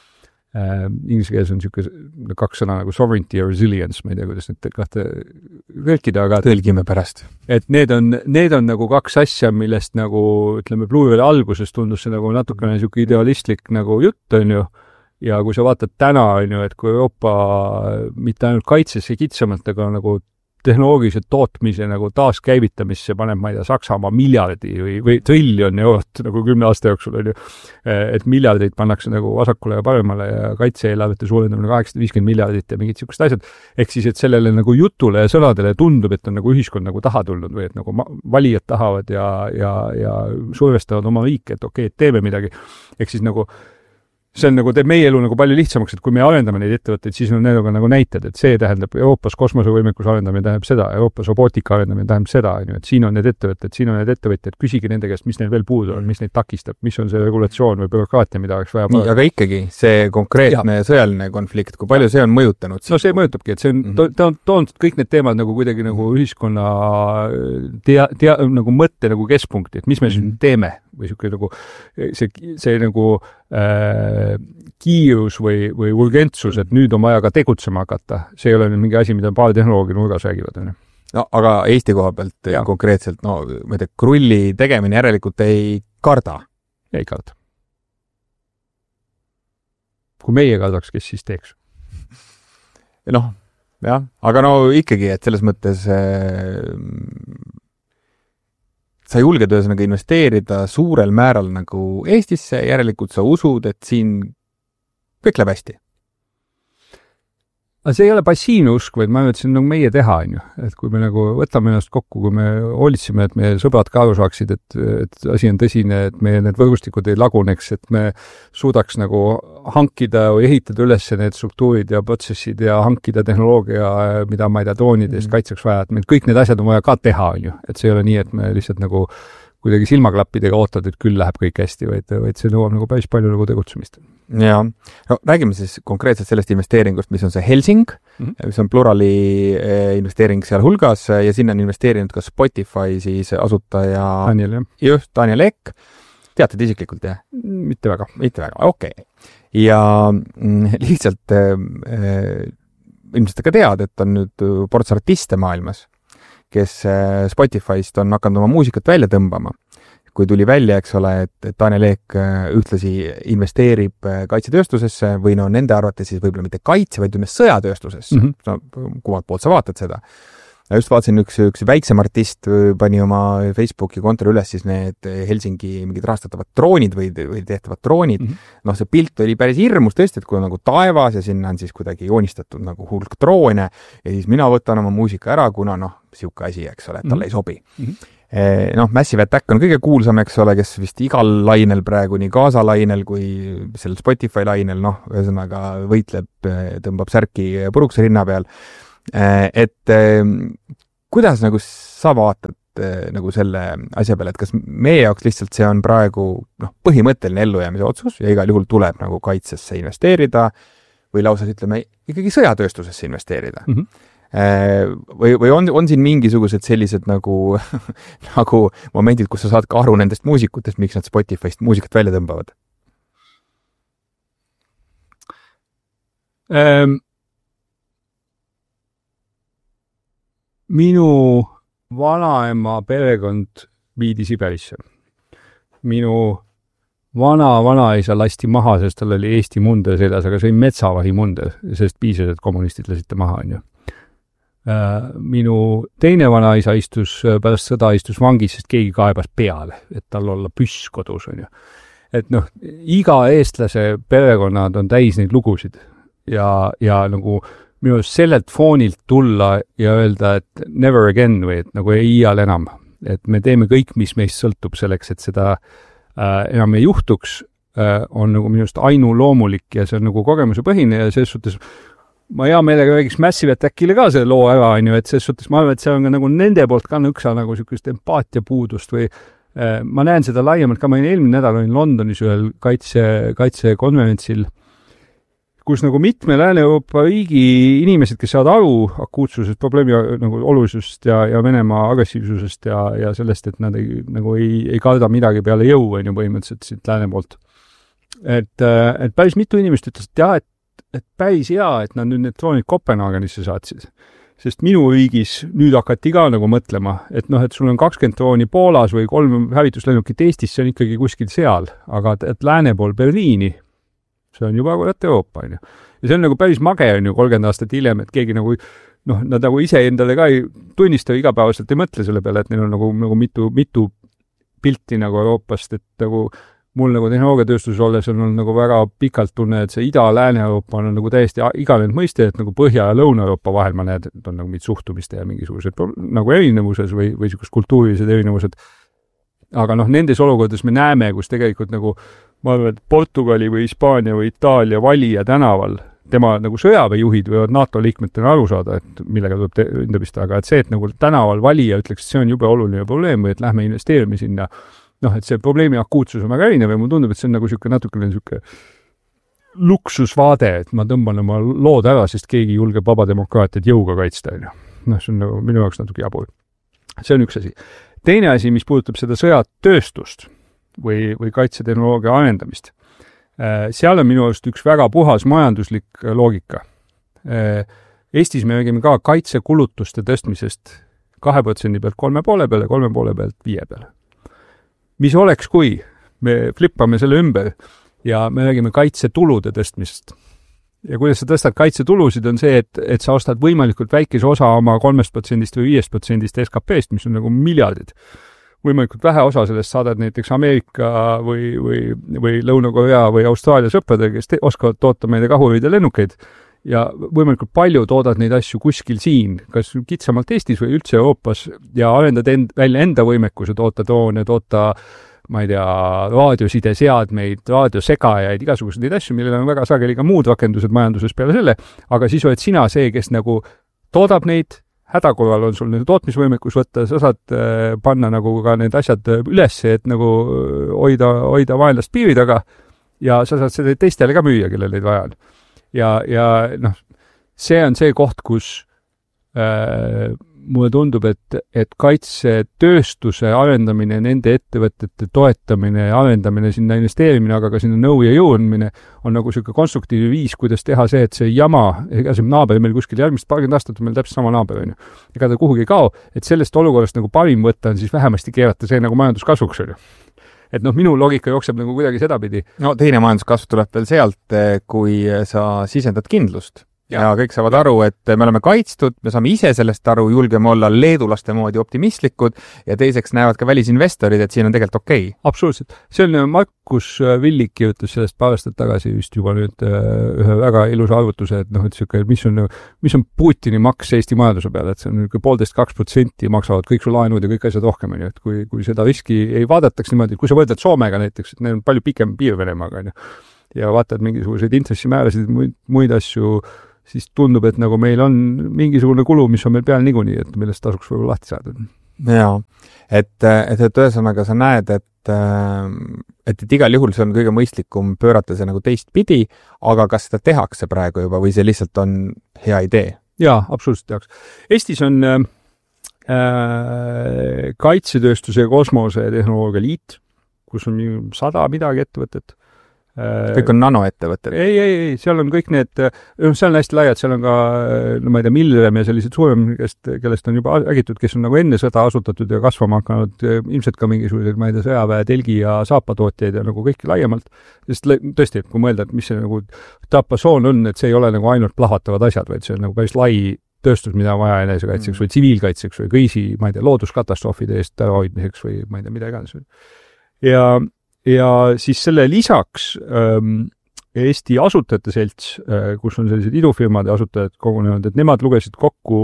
äh, inglise keeles on niisugune kaks sõna nagu sovereignty ja resilience, ma ei tea, kuidas need kahte tõlkida, aga tõlgime pärast. Et need on, need on nagu kaks asja, millest nagu, ütleme, Blue'ile alguses tundus see nagu natukene niisugune idealistlik nagu jutt, on ju. Ja kui sa vaatad täna, on ju, et kui Euroopa mitte ainult kaitsesse kitsamalt, aga nagu tehnoloogilise tootmise nagu taaskäivitamisse paneb, ma ei tea, Saksamaa miljardi või, või triljon eurot nagu kümne aasta jooksul, on ju, et miljardeid pannakse nagu vasakule ja paremale ja kaitse-eelarvete suurendamine kaheksasada viiskümmend miljardit ja mingid niisugused asjad. Ehk siis, et sellele nagu jutule ja sõnadele tundub, et on nagu ühiskond nagu taha tulnud või et nagu valijad tahavad ja, ja, ja survestavad oma riike, et okei, et teeme midagi. Ehk siis nagu see on nagu, teeb meie elu nagu palju lihtsamaks, et kui me arendame neid ettevõtteid, siis on need nagu näited, et see tähendab Euroopas kosmosevõimekus arendamine tähendab seda, Euroopas robootika arendamine tähendab seda, et siin on need ettevõtted, siin on need ettevõtted, küsige nende käest, mis neil veel puudu on, mis neid takistab, mis on see regulatsioon või bürokraatia, mida oleks vaja. Nii, aga ikkagi see konkreetne ja. sõjaline konflikt, kui palju ja. see on mõjutanud? No see mõjutabki, et see on, ta on toonud kõik need teemad nagu kuidagi nagu ühiskonna tea, tea, nagu mõtte nagu keskpunkti, et mis me siin teeme või siuke nagu see, see nagu äh, kiirus või, või urgentsus, et nüüd on vaja ka tegutsema hakata. See ei ole nüüd mingi asi, mida paar tehnoloogi nurgas räägivad. No, aga Eesti koha pealt ja. konkreetselt, no, ma ei tea, krulli tegemine järelikult ei karda? Ei karda. Kui meie kardaks, kes siis teeks? Noh, jah, aga no ikkagi, et selles mõttes äh, sa julged ühesõnaga investeerida suurel määral nagu Eestisse, järelikult sa usud, et siin kõik läheb hästi. Aga see ei ole passiivne usk, vaid ma arvan, et see on nagu meie teha, on ju. Et kui me nagu võtame ennast kokku, kui me hoolitseme, et meie sõbrad ka aru saaksid, et, et asi on tõsine, et meie need võrgustikud ei laguneks, et me suudaks nagu hankida või ehitada üles need struktuurid ja protsessid ja hankida tehnoloogia, mida ma ei tea, droonidest kaitseks vaja, et meil kõik need asjad on vaja ka teha, on ju. Et see ei ole nii, et me lihtsalt nagu kuidagi silmaklappidega ootad, et küll läheb kõik hästi, vaid, vaid see nõuab nagu päris palju nagu tegutsemist. Ja, no räägime siis konkreetselt sellest investeeringust, mis on see Helsing, mm-hmm. mis on Plurali investeering seal hulgas ja sinna on investeerinud ka Spotify siis asutaja Daniel, jah. Just, Daniel Ek. Teatad isiklikult, jah? Mitte väga. Mitte väga, okei. Okay. Ja mm, lihtsalt äh, ilmselt ka tead, et on nüüd ports artiste maailmas, kes Spotify'st on hakanud oma muusikat välja tõmbama. Kui tuli välja, eks ole, et Daniel Ek ühtlasi investeerib kaitsetööstusesse või no nende arvates siis võib-olla mitte kaitse, vaid üme sõjatööstusesse. Mm-hmm. No, kumalt poolt sa vaatad seda. just vaatasin, üks, üks väiksem artist pani oma Facebooki kontori üles siis need Helsingi mingid rahastatavad droonid või, või tehtavad droonid. Mm -hmm. noh, see pilt oli päris hirmus tõesti, et kui on nagu taevas ja sinna on siis kuidagi joonistatud nagu hulk droone ja siis mina võtan oma muusika ära, kuna noh, siuke asi, eks ole, et talle mm -hmm. ei sobi. Mm -hmm. noh, Massive Attack on kõige kuulsam, eks ole, kes vist igal lainel praegu, nii Gaza lainel kui sellel Spotify lainel, noh, ühesõnaga võitleb, tõmbab särki purukse rinna peal. Et kuidas nagu sa vaatad nagu selle asja peale, et kas meie jaoks lihtsalt see on praegu noh, põhimõtteline ellujäämise otsus ja igal juhul tuleb nagu kaitsesse investeerida või lausa ütleme ikkagi sõjatööstusesse investeerida? Mm -hmm. Või, või on, on siin mingisugused sellised nagu, nagu momendid, kus sa saad ka aru nendest muusikutest, miks nad Spotify'st muusikat välja tõmbavad? Ähm. Minu vanaema perekond viidi Siberisse. Minu vana-vanaisa lasti maha, sest tal oli Eesti munder seljas, aga see oli metsavahi munder, sest piisas, et kommunistid lasite maha, on ju. Minu teine vanaisa istus, pärast sõda istus vangis, sest keegi kaebas peale, et tal olla püss kodus, on ju. Et noh, iga eestlase perekonnad on täis neid lugusid ja, ja nagu minu sellelt foonilt tulla ja öelda, et never again või et nagu ei iial enam. Et me teeme kõik, mis meist sõltub selleks, et seda äh, enam ei juhtuks, äh, on nagu minust ainuloomulik ja see on nagu kogemuse põhine ja selles suhtes ma hea meelega räägiks Massive Attackile ka selle loo ära, on ju, et selles suhtes ma arvan, et see on ka nagu nende poolt ka nõksa nagu sükust empaatia puudust või äh, ma näen seda laiemalt ka, ma eelmine nädal olin Londonis ühel kaitse, kaitsekonverentsil, kus nagu mitme Lääne-Euroopa riigi inimesed, kes saavad aru akuutsusest, probleemi nagu olulisust ja, ja Venemaa agressiivsusest ja, ja sellest, et nad ei, nagu ei, ei karda midagi peale jõu, on ju põhimõtteliselt siit Lääne poolt. Et, et päris mitu inimest ütles, et jah, et, et päris hea, et nad nüüd need droonid Kopenhaagenisse saatsid. Sest minu riigis nüüd hakati ka nagu mõtlema, et noh, et sul on kakskümmend drooni Poolas või kolm hävituslennukit Eestis, see on ikkagi kuskil seal, aga et, et Lääne pool Berliini, see on juba kurat Euroopa, on ju. Ja see on nagu päris mage, on ju, kolmkümmend aastat hiljem, et keegi nagu, noh, nad nagu ise endale ka ei tunnista igapäevaselt ei mõtle selle peale, et neil on nagu, nagu mitu, mitu pilti nagu Euroopast, et nagu mul nagu tehnoloogiatööstuses olles on nagu väga pikalt tunne, et see Ida-Lääne-Euroopa on nagu täiesti iganenud mõiste, et nagu Põhja- ja Lõuna-Euroopa vahel ma näed, et on nagu mingid suhtumiste ja mingisugused nagu erinevuses või, või niisugused kultuurilised erinevused. Aga noh, nendes olukordades me näeme, kus tegelikult nagu ma arvan, et Portugali või Hispaania või Itaalia valija tänaval, tema nagu sõjaväejuhid võivad NATO liikmetena aru saada, et millega tuleb enda pista, aga et see, et nagu tänaval valija ütleks, et see on jube oluline probleem või et lähme investeerime sinna, noh, et see probleemi akuutsus on väga erinev ja mulle tundub, et see on nagu niisugune natukene niisugune luksusvaade, et ma tõmban oma lood ära, sest keegi julgeb vaba demokraatiat jõuga kaitsta. Noh, see on nagu minu jaoks natuke jabur. See on üks asi. Teine asi, mis puudutab seda sõjatööstust või, või kaitsetehnoloogia arendamist. Seal on minu arust üks väga puhas majanduslik loogika. Eestis me räägime ka kaitsekulutuste tõstmisest kahe protsendi pealt kolme poole peale, kolme poole pealt viie peale. Mis oleks, kui me flippame selle ümber ja me räägime kaitsetulude tõstmisest. Ja kuidas sa tõstad kaitsetulusid on see, et, et sa ostad võimalikult väikese osa oma kolmest protsendist või viiest protsendist S K P-st, mis on nagu miljardid. Võimalikult vähe osa sellest saadad näiteks Ameerika või, või, või Lõuna-Korea või Austraalia sõpradel, kes te, oskavad toota meile kahurid ja lennukeid ja võimalikult palju toodad neid asju kuskil siin, kas kitsamalt Eestis või üldse Euroopas ja arendad end, välja enda võimekuse toota droone, toota ma ei tea, raadiosideseadmeid, raadiosegajaid, igasuguseid neid asju, millel on väga sageli ka muud rakendused majanduses peale selle, aga siis oled sina see, kes nagu toodab neid, hädakorral on sul tootmisvõimekus võtta, sa saad äh, panna nagu ka need asjad üles, et nagu hoida, hoida vaenlast piiri taga ja sa saad seda teistele ka müüa, kellel neid vaja on. Ja, ja noh, see on see koht, kus äh, mulle tundub, et, et kaitsetööstuse arendamine, nende ettevõtete toetamine ja arendamine, sinna investeerimine, aga ka sinna nõu ja jõudmine on nagu selline konstruktiivne viis, kuidas teha see, et see jama, ega see naaber meil kuskil järgmist paarkümmend aastat on meil täpselt sama naaber, on ju. Ega ta kuhugi ei kao, et sellest olukorrast nagu parim võtta on siis vähemasti keerata see nagu majanduskasvuks, on ju. Et noh, minu loogika jookseb nagu kuidagi sedapidi. No teine majanduskasv tuleb veel sealt, kui sa sisendad kindlust. ja, ja kõik saavad aru, et me oleme kaitstud, me saame ise sellest aru, julgeme olla leedulaste moodi optimistlikud ja teiseks näevad ka välisinvestorid, et siin on tegelikult okei. Okay. Absoluutselt. See on Markus Villik ütles sellest paar aastat tagasi vist juba nüüd ühe väga ilusa arvutuse, et noh, et siuke, mis on, mis on Putini maks Eesti majanduse peale, et see on niisugune poolteist kaks protsenti maksavad kõik su laenud ja kõik asjad rohkem, et kui, kui seda riski ei vaadataks niimoodi, kui sa võrdled Soomega näiteks, et neil on palju pikem piir Venemaaga, ja vaatad mingisuguseid intressimäärasid, muid, muid asju, siis tundub, et nagu meil on mingisugune kulu, mis on meil peal niikuinii, et millest tasuks võib-olla lahti saada. Jaa, et, et, et ühesõnaga sa näed, et, et, et igal juhul see on kõige mõistlikum pöörata see nagu teist pidi, aga kas seda tehakse praegu juba või see lihtsalt on hea idee? Jaa, absoluutselt tehakse. Eestis on äh, kaitsetööstuse ja kosmose tehnoloogia liit, kus on sada midagi ettevõtet. Kõik on nanoettevõtted? Ei, ei, ei, seal on kõik need, no seal on hästi laiad, seal on ka, no ma ei tea, Millrem ja sellised suurem, kellest, kellest on juba räägitud, kes on nagu enne sõda asutatud ja kasvama hakanud, ilmselt ka mingisugused, ma ei tea, sõjaväe, telgi ja saapatootjaid ja nagu kõiki laiemalt. Sest tõesti, kui mõelda, et mis see nagu tapasoon on, et see ei ole nagu ainult plahvatavad asjad, vaid see on nagu päris lai tööstus, mida on vaja enesekaitseks mm. või tsiviilkaitseks või kõisi, ma ei tea, looduskatastroofide eest ärahoidmiseks või ma ei tea, mida iganes. Ja Ja siis selle lisaks ähm, Eesti asutajate selts, äh, kus on sellised idufirmade asutajad kogunenud, et nemad lugesid kokku,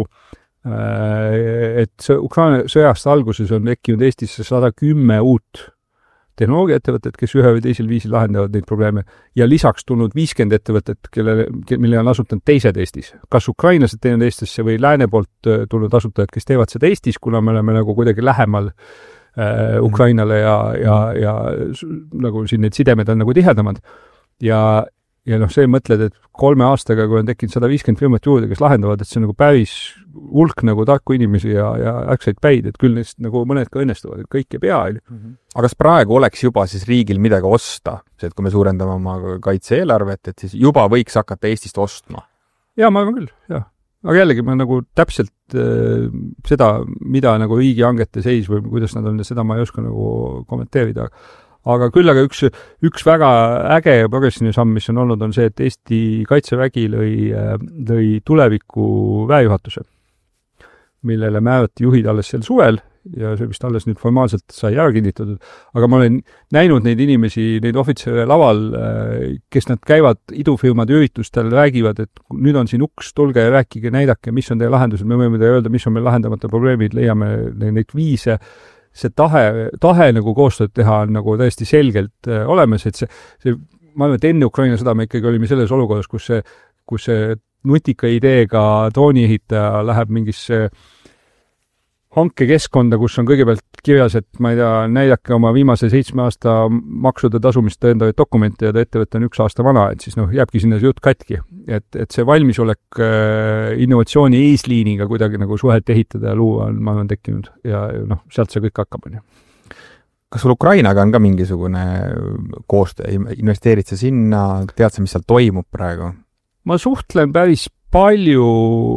äh, et Ukraina sõjast alguses on tekkinud Eestisse sada kümme uut tehnoloogiaettevõtted, kes ühe või teisel viisil lahendavad neid probleeme ja lisaks tulnud viiskümmend ettevõtet, kelle, mille on asutanud teised Eestis. Kas ukrainlased teinud Eestisse või lääne poolt tulnud asutajad, kes teevad seda Eestis, kuna me oleme nagu kuidagi lähemal Uh, Ukrainale ja, ja, ja nagu siin need sidemed on nagu tihedamad. Ja, ja noh, see mõtled, et kolme aastaga, kui on tekkinud sada viiskümmend firmat juurde, kes lahendavad, et see on nagu päris hulk nagu tarku inimesi ja, ja äksaid päid, et küll neist nagu mõned ka õnnestuvad, et kõik ei pea. Mm-hmm. Aga kas praegu oleks juba siis riigil midagi osta? See, et kui me suurendame oma kaitse-eelarvet, et siis juba võiks hakata Eestist ostma? Jaa, ma arvan küll, jah. Aga jällegi ma nagu täpselt äh, seda, mida nagu riigihangete seis või kuidas nad on, seda ma ei oska nagu kommenteerida. Aga küll aga üks, üks väga äge ja progressiivne samm, mis on olnud, on see, et Eesti kaitsevägi lõi, lõi tuleviku väejuhatuse, millele määrati juhid alles sel suvel ja see vist alles nüüd formaalselt sai ära kinnitatud. Aga ma olen näinud neid inimesi, neid ohvitsere laval, kes nad käivad idufirmade üritustel, räägivad, et nüüd on siin uks, tulge ja rääkige, näidake, mis on teie lahendused, me võime teile öelda, mis on meil lahendamata probleemid, leiame neid viise. See tahe, tahe nagu koostööd teha on nagu täiesti selgelt olemas, et see, see ma arvan, et enne Ukraina sõda me ikkagi olime selles olukorras, kus see, kus see nutika ideega drooniehitaja läheb mingisse hankekeskkonda, kus on kõigepealt kirjas, et ma ei tea, näidake oma viimase seitsme aasta maksude tasumist tõendavaid dokumente ja ta ettevõte on üks aasta vana, et siis noh, jääbki sinna see jutt katki. Et, et see valmisolek äh, innovatsiooni eesliiniga kuidagi nagu suhet ehitada ja luua on, ma olen tekkinud ja noh, sealt see kõik hakkab. On. Kas sul Ukrainaga on ka mingisugune koostöö? Investeerid sa sinna? Tead sa, mis seal toimub praegu? Ma suhtlen päris palju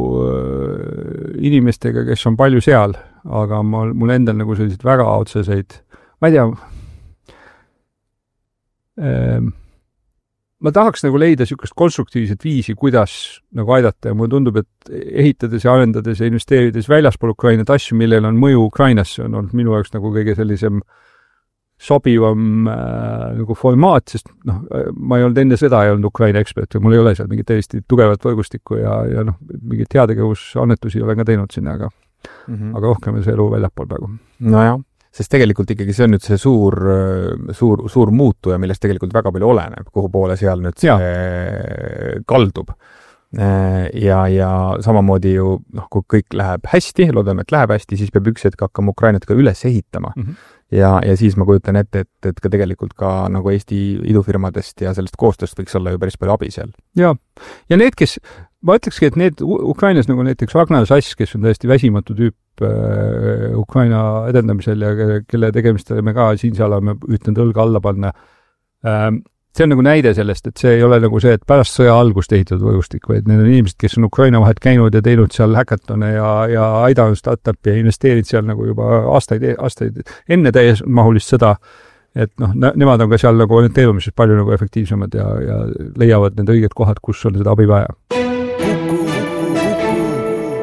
inimestega, kes on palju seal, aga mul, mul endal nagu selliseid väga otseseid, ma ei tea, ähm, ma tahaks nagu leida niisugust konstruktiivset viisi, kuidas nagu aidata ja mulle tundub, et ehitades ja arendades ja investeerides väljaspool Ukrainat asju, millel on mõju Ukrainasse, on olnud minu jaoks nagu kõige sellisem sobivam äh, nagu formaat, sest noh, ma ei olnud enne seda ei olnud Ukraina ekspert ja mul ei ole seal mingit täiesti tugevat võrgustikku ja, ja noh, mingit heategevusannetusi olen ka teinud sinna, aga, mm -hmm. aga rohkem see elu väljapool praegu. Nojah, sest tegelikult ikkagi see on nüüd see suur, suur, suur muutuja, millest tegelikult väga palju oleneb, kuhu poole seal nüüd see ja. kaldub. Ja, ja samamoodi ju, noh, kui kõik läheb hästi, loodame, et läheb hästi, siis peab üks hetk hakkama Ukrainat ka üles ehitama. Mm -hmm. Ja, ja siis ma kujutan ette, et, et ka tegelikult ka nagu Eesti idufirmadest ja sellest koostööst võiks olla ju päris palju abi seal. Ja, ja need, kes, ma ütlekski, et need Ukrainas nagu näiteks Ragnar Sass, kes on täiesti väsimatu tüüp äh, Ukraina edendamisel ja kelle tegemistele me ka siin-seal oleme üritanud õlga alla panna, äh, see on nagu näide sellest, et see ei ole nagu see, et pärast sõja algust ehitatud võrgustik, vaid need on inimesed, kes on Ukraina vahet käinud ja teinud seal häkatone ja, ja aidanud startupi ja investeerid seal nagu juba aastaid, aastaid enne täiesmahulist sõda, et noh, nemad on ka seal nagu orienteerumises palju nagu efektiivsemad ja, ja leiavad need õiged kohad, kus on seda abi vaja.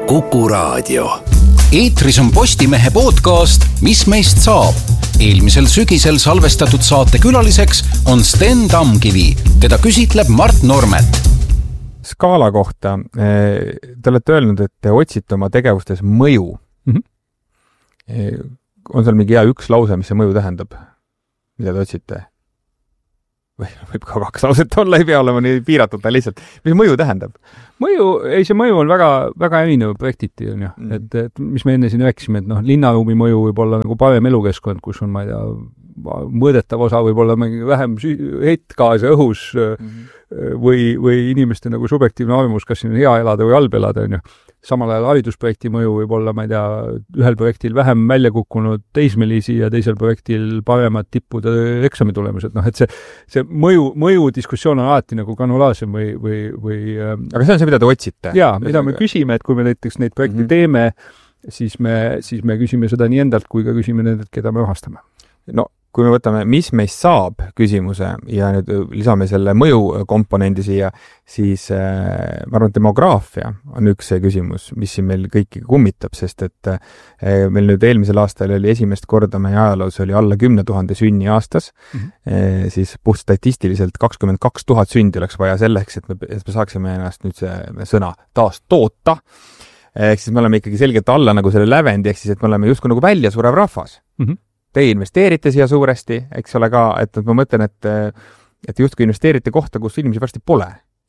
Kuku Raadio. Eetris on Postimehe podcast Mis meist saab? Eelmisel sügisel salvestatud saate külaliseks on Sten Tamkivi. Teda küsitleb Mart Normet. Skaala kohta. Te olete öelnud, et te otsite oma tegevustes mõju. Mm-hmm. On seal mingi hea üks lause, mis see mõju tähendab? Mida te otsite? Või võib ka kaks lauset olla, ei pea olema nii piiratud, ta lihtsalt. Mis mõju tähendab? Mõju, ei see mõju on väga, väga erinev projektiti, on ju. Mm. Et, et mis me enne siin rääkisime, et noh, linnaruumi mõju võib olla nagu parem elukeskkond, kus on, ma ei tea, mõõdetav osa võib olla vähem heitgaase õhus mm-hmm. või, või inimeste nagu subjektiivne arvamus, kas siin on hea elada või halb elada, on ju. Samal ajal haridusprojekti mõju võib olla, ma ei tea, ühel projektil vähem välja kukkunud teismelisi ja teisel projektil paremad tippude eksamitulemused. Noh, et see, see mõju, mõju diskussioon on alati nagu granulaarsem või, või, või... Aga see on see, mida te otsite? Jaa, mida me küsime, et kui me näiteks neid projekti mm-hmm. teeme, siis me, siis me küsime seda nii endalt, kui ka küsime nendelt, keda me rahastame. No, kui me võtame, mis meist saab küsimuse ja nüüd lisame selle mõju komponendi siia, siis äh, ma arvan, et demograafia on üks see küsimus, mis siin meil kõiki kummitab, sest et äh, meil nüüd eelmisel aastal oli esimest korda meie ajaloos oli alla kümne tuhande sünni aastas, mm-hmm. äh, siis puht statistiliselt kakskümmend kaks tuhat sündi oleks vaja selleks, et me, et me saaksime ennast nüüd see sõna taas toota. Ehk siis me oleme ikkagi selgelt alla nagu selle lävendi, ehk siis, et me oleme justkui nagu välja surev rahvas. Mm-hmm. Te investeerite siia suuresti, eks ole ka, et ma mõtlen, et, et justkui investeerite kohta, kus inimesi varsti pole.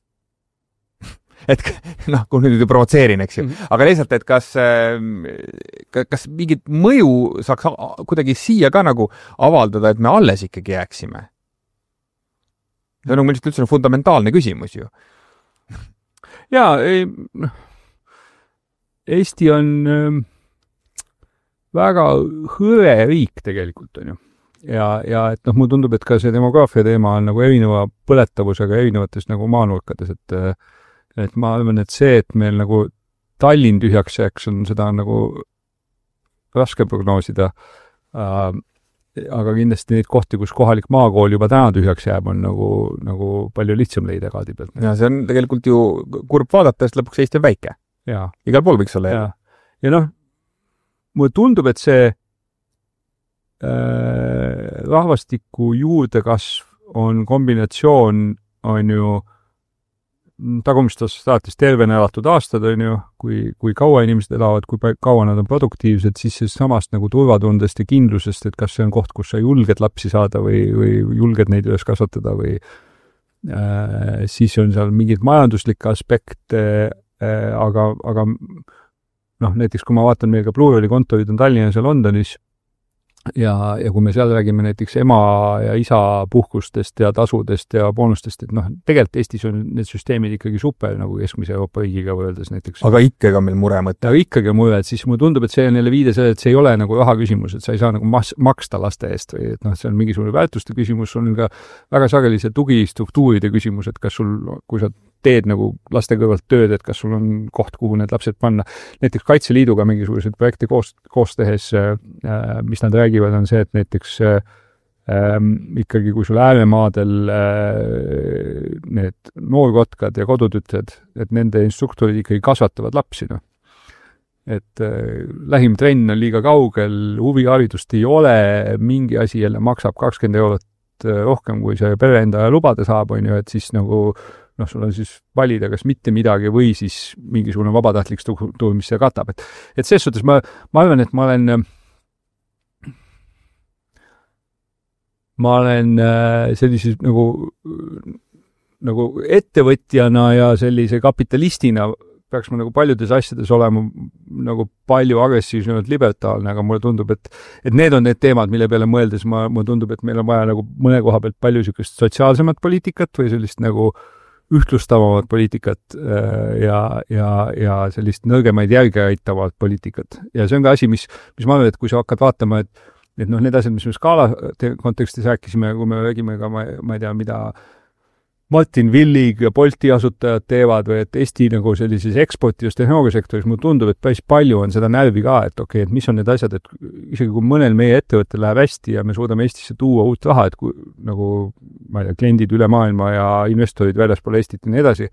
Et noh, kui nüüd provotseerin, eks ju. Mm-hmm. Aga lihtsalt, et kas, kas mingit mõju saaks kuidagi siia ka nagu avaldada, et me alles ikkagi jääksime? See on nagu lihtsalt üldse fundamentaalne küsimus ju. Jaa, ei, Eesti on... väga hõre riik tegelikult on ju. Ja, ja et noh, mulle tundub, et ka see demograafia teema on nagu erineva põletavusega erinevates nagu maanurkades, et, et ma arvan, et see, et meil nagu Tallinn tühjaks jääks, on seda nagu raske prognoosida. Äh, aga kindlasti neid kohti, kus kohalik maakool juba täna tühjaks jääb, on nagu, nagu palju lihtsam leida kaadi pealt. Ja see on tegelikult ju kurb vaadata, sest lõpuks Eesti on väike. Ja. Igal pool võiks olla. Ja, ja noh, mulle tundub, et see äh, rahvastiku juurdekasv on kombinatsioon, on ju tagumistast saates tervena elatud aastad, on ju, kui, kui kaua inimesed elavad, kui kaua nad on produktiivsed, siis see samast nagu turvatundest ja kindlusest, et kas see on koht, kus sa julged lapsi saada või, või julged neid üles kasvatada või äh, siis on seal mingid majanduslikke aspekte, äh, aga, aga noh, näiteks kui ma vaatan, meil ka Blueoli kontorid on Tallinnas ja Londonis ja, ja kui me seal räägime näiteks ema ja isa puhkustest ja tasudest ja boonustest, et noh, tegelikult Eestis on need süsteemid ikkagi super nagu keskmise Euroopa riigiga võrreldes näiteks. Aga ikkagi on meil mure mõte. Aga ikkagi on mure, et siis mulle tundub, et see on jälle viide selle, et see ei ole nagu raha küsimus, et sa ei saa nagu mas- maksta laste eest või et noh, see on mingisugune väärtuste küsimus, sul on ka väga sageli see tugistruktuuride küsimus, et kas sul, kui sa teed nagu laste kõrvalt tööd, et kas sul on koht, kuhu need lapsed panna. Näiteks Kaitseliiduga mingisuguseid projekte koos, koos tehes, äh, mis nad räägivad, on see, et näiteks äh, ikkagi kui sul ääremaadel äh, need noorkotkad ja kodutütred, et nende instruktorid ikkagi kasvatavad lapsi, noh. Et äh, lähim trenn on liiga kaugel, huviharidust ei ole, mingi asi jälle maksab kakskümmend eurot rohkem, kui see pere enda lubada saab, on ju, et siis nagu noh, sul on siis valida kas mitte midagi või siis mingisugune vabatahtlik struktuur, mis see katab. Et, et selles suhtes ma, ma arvan, et ma olen ma olen sellises nagu, nagu ettevõtjana ja sellise kapitalistina peaks ma nagu paljudes asjades olema nagu palju agressiivsemalt libertaalne, aga mulle tundub, et, et need on need teemad, mille peale mõeldes ma, mulle tundub, et meil on vaja nagu mõne koha pealt palju sellist sotsiaalsemat poliitikat või sellist nagu ühtlustavamat poliitikat ja, ja, ja sellist nõrgemaid järgi aitavat poliitikat. Ja see on ka asi, mis, mis ma arvan, et kui sa hakkad vaatama, et, et noh, need asjad, mis me skaala kontekstis rääkisime, kui me räägime ka, ma, ma ei tea, mida Martin Villig ja Bolti asutajad teevad või et Eesti nagu sellises eksportivas tehnoloogiasektoris mulle tundub, et päris palju on seda närvi ka, et okei, okay, et mis on need asjad, et isegi kui mõnel meie ettevõttel läheb hästi ja me suudame Eestisse tuua uut raha, et kui, nagu ma ei tea, kliendid üle maailma ja investorid väljaspool Eestit ja nii edasi,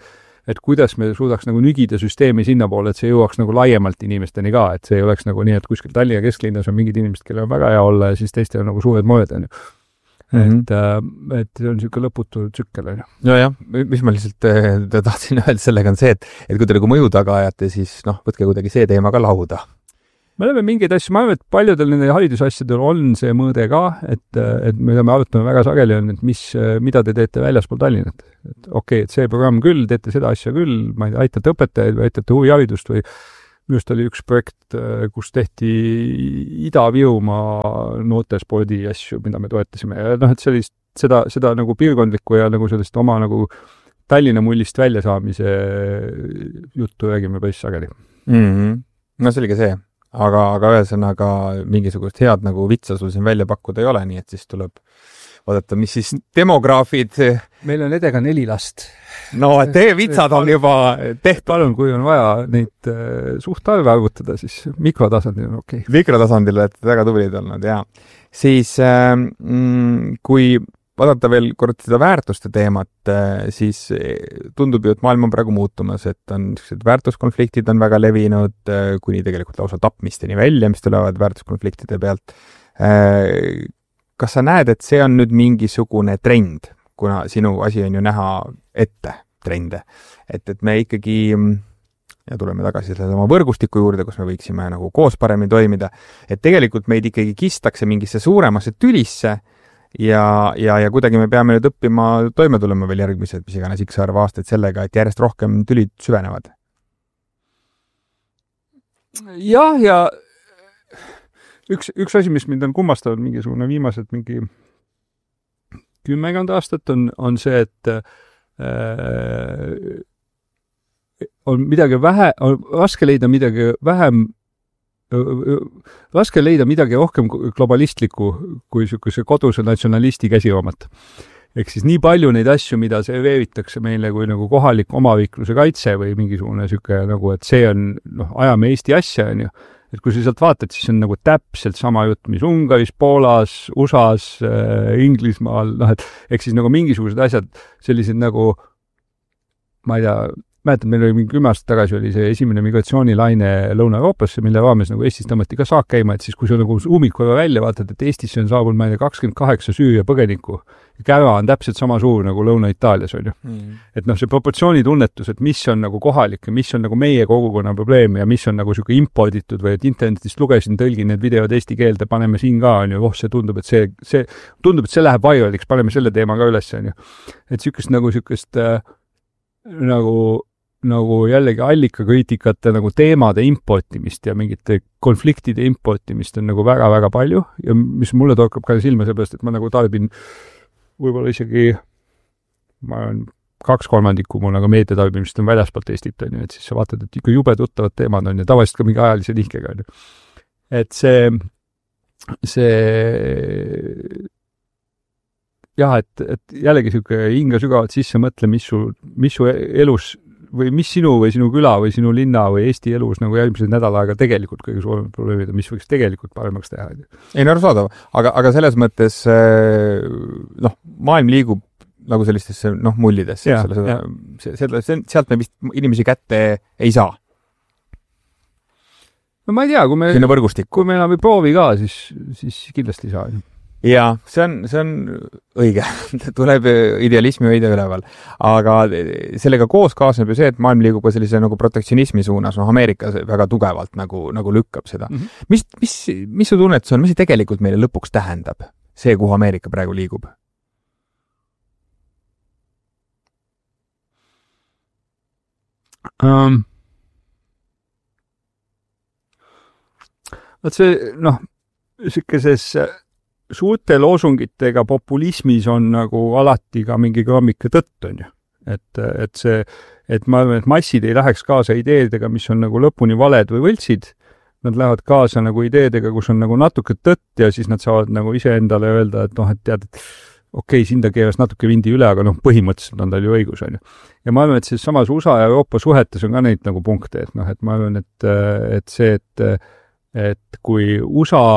et kuidas me suudaks nagu nügida süsteemi sinna poole, et see jõuaks nagu laiemalt inimesteni ka, et see ei oleks nagu nii, et kuskil Tallinna kesklinnas on mingid inimesed, kellel on väga hea olla ja siis teistel on nagu suured moed, on ju. Mm-hmm. et, et see on niisugune lõputu tsükkel, on ju. No jah, mis ma lihtsalt äh, tahtsin öelda sellega on see, et, et kui te nagu mõju taga ajate, siis noh, võtke kuidagi see teema ka lauda. Me oleme mingeid asju, ma arvan, et paljudel nende haridusasjadel on see mõõde ka, et, et me oleme arutame väga sageli, on, et mis, mida te teete väljaspool Tallinnat. Et okei, okay, et see programm küll, teete seda asja küll, ma ei tea, aitate õpetajaid või aitate huviharidust või just oli üks projekt, kus tehti Ida-Virumaa noortespordi asju, mida me toetasime. Ja noh, et sellist, seda, seda nagu piirkondlikku ja nagu sellist oma nagu Tallinna mullist väljasaamise juttu räägime päris sageli. Mm-hmm. No see oli ka see. Aga, aga ühesõnaga mingisugust head nagu vitsa sul siin välja pakkuda ei ole, nii et siis tuleb vaadata, mis siis demograafid... Meil on edega neli last. No, teie vitsad on juba tehtud. Palun, kui on vaja neid äh, suhtarve arvutada, siis mikrotasandil on okei. Okay. Mikrotasandil, et väga tublid olnud, jaa. Siis äh, kui vaadata veel kord seda väärtuste teemat, siis tundub ju, et maailm on praegu muutumas, et on väärtuskonfliktid on väga levinud, kuni tegelikult lausa tapmisteni välja, mis tulevad väärtuskonfliktide pealt. Kas sa näed, et see on nüüd mingisugune trend, kuna sinu asi on ju näha ette trende, et, et me ikkagi, ja tuleme tagasi selle oma võrgustiku juurde, kus me võiksime nagu koos paremini toimida, et tegelikult meid ikkagi kistakse mingisse suuremasse tülisse, Ja, ja, ja kuidagi me peame nüüd õppima toime tulema veel järgmised, mis iganes X arv aastaid sellega, et järjest rohkem tülid süvenevad. Jah, ja üks, üks asi, mis mind on kummastanud mingisugune viimased mingi kümmekond aastat on, on see, et äh, on midagi vähe, on raske leida midagi vähem raske leida midagi rohkem globalistlikku kui niisuguse koduse natsionalisti käsiraamat. Ehk siis nii palju neid asju, mida serveeritakse meile kui nagu kohalik omaviikluse kaitse või mingisugune niisugune nagu, et see on, noh, ajame Eesti asja, on ju. Et kui sa sealt vaatad, siis on nagu täpselt sama jutt, mis Ungaris, Poolas, U S A-s, äh, Inglismaal, noh, et ehk siis nagu mingisugused asjad, sellised nagu, ma ei tea, mäletad, meil oli mingi kümme aastat tagasi oli see esimene migratsioonilaine Lõuna-Euroopasse, mille raames nagu Eestis tõmmati ka saak käima, et siis kui sa nagu uumid korra välja vaatad, et Eestisse on saabunud ma ei tea kakskümmend kaheksa Süüria põgenikku ja kära on täpselt sama suur nagu Lõuna-Itaalias, on ju. Mm. Et noh, see proportsioonitunnetus, et mis on nagu kohalik ja mis on nagu meie kogukonna probleem ja mis on nagu siuke imporditud või et internetist lugesin, tõlgin need videod eesti keelde, paneme siin ka, on ju, oh, see tundub, et see, see tundub, et see läheb viraliks, paneme selle teema ka üles, on ju. Et siukest nagu siukest äh, nagu nagu jällegi allikakriitikate nagu teemade importimist ja mingite konfliktide importimist on nagu väga-väga palju ja mis mulle torkab ka silma seepärast, et ma nagu tarbin võib-olla isegi ma olen kaks kolmandikku mul nagu meediatarbimist on väljaspoolt Eestit, on ju, et siis sa vaatad, et ikka jube tuttavad teemad on ja tavaliselt ka mingi ajalise nihkega, on ju. Et see see jah, et, et jällegi niisugune hinga sügavalt sisse mõtle, mis su, mis su elus või mis sinu või sinu küla või sinu linna või Eesti elus nagu järgmised nädal aega tegelikult kõige suuremad probleemid on, mis võiks tegelikult paremaks teha. Ei, no arusaadav, aga, aga selles mõttes noh, maailm liigub nagu sellistesse noh, mullidesse. Ja, selle, ja. Selle, sealt me vist inimesi kätte ei saa. No ma ei tea, kui me, kui me enam ei proovi ka, siis, siis kindlasti ei saa. Jaa, see on, see on õige. Tuleb idealismi hoida üleval. Aga sellega koos kaasneb ju see, et maailm liigub ka sellise nagu protektsionismi suunas. No Ameerika väga tugevalt nagu, nagu lükkab seda. Mm-hmm. Mis, mis, mis su tunnetus on? Mis see tegelikult meile lõpuks tähendab? See, kuhu Ameerika praegu liigub? Um, Vaat see, noh, sellises suurte loosungitega populismis on nagu alati ka mingi grammika tõtt, on ju. Et, et see, et ma arvan, et massid ei läheks kaasa ideedega, mis on nagu lõpuni valed või võltsid. Nad lähevad kaasa nagu ideedega, kus on nagu natuke tõtt ja siis nad saavad nagu ise endale öelda, et noh, et tead, et okei, okay, siin ta keeras natuke vindi üle, aga noh, põhimõtteliselt on tal ju õigus, on ju. Ja ma arvan, et siis samas U S A ja Euroopa suhetes on ka neid nagu punkte, et noh, et ma arvan, et, et see, et, et kui U S A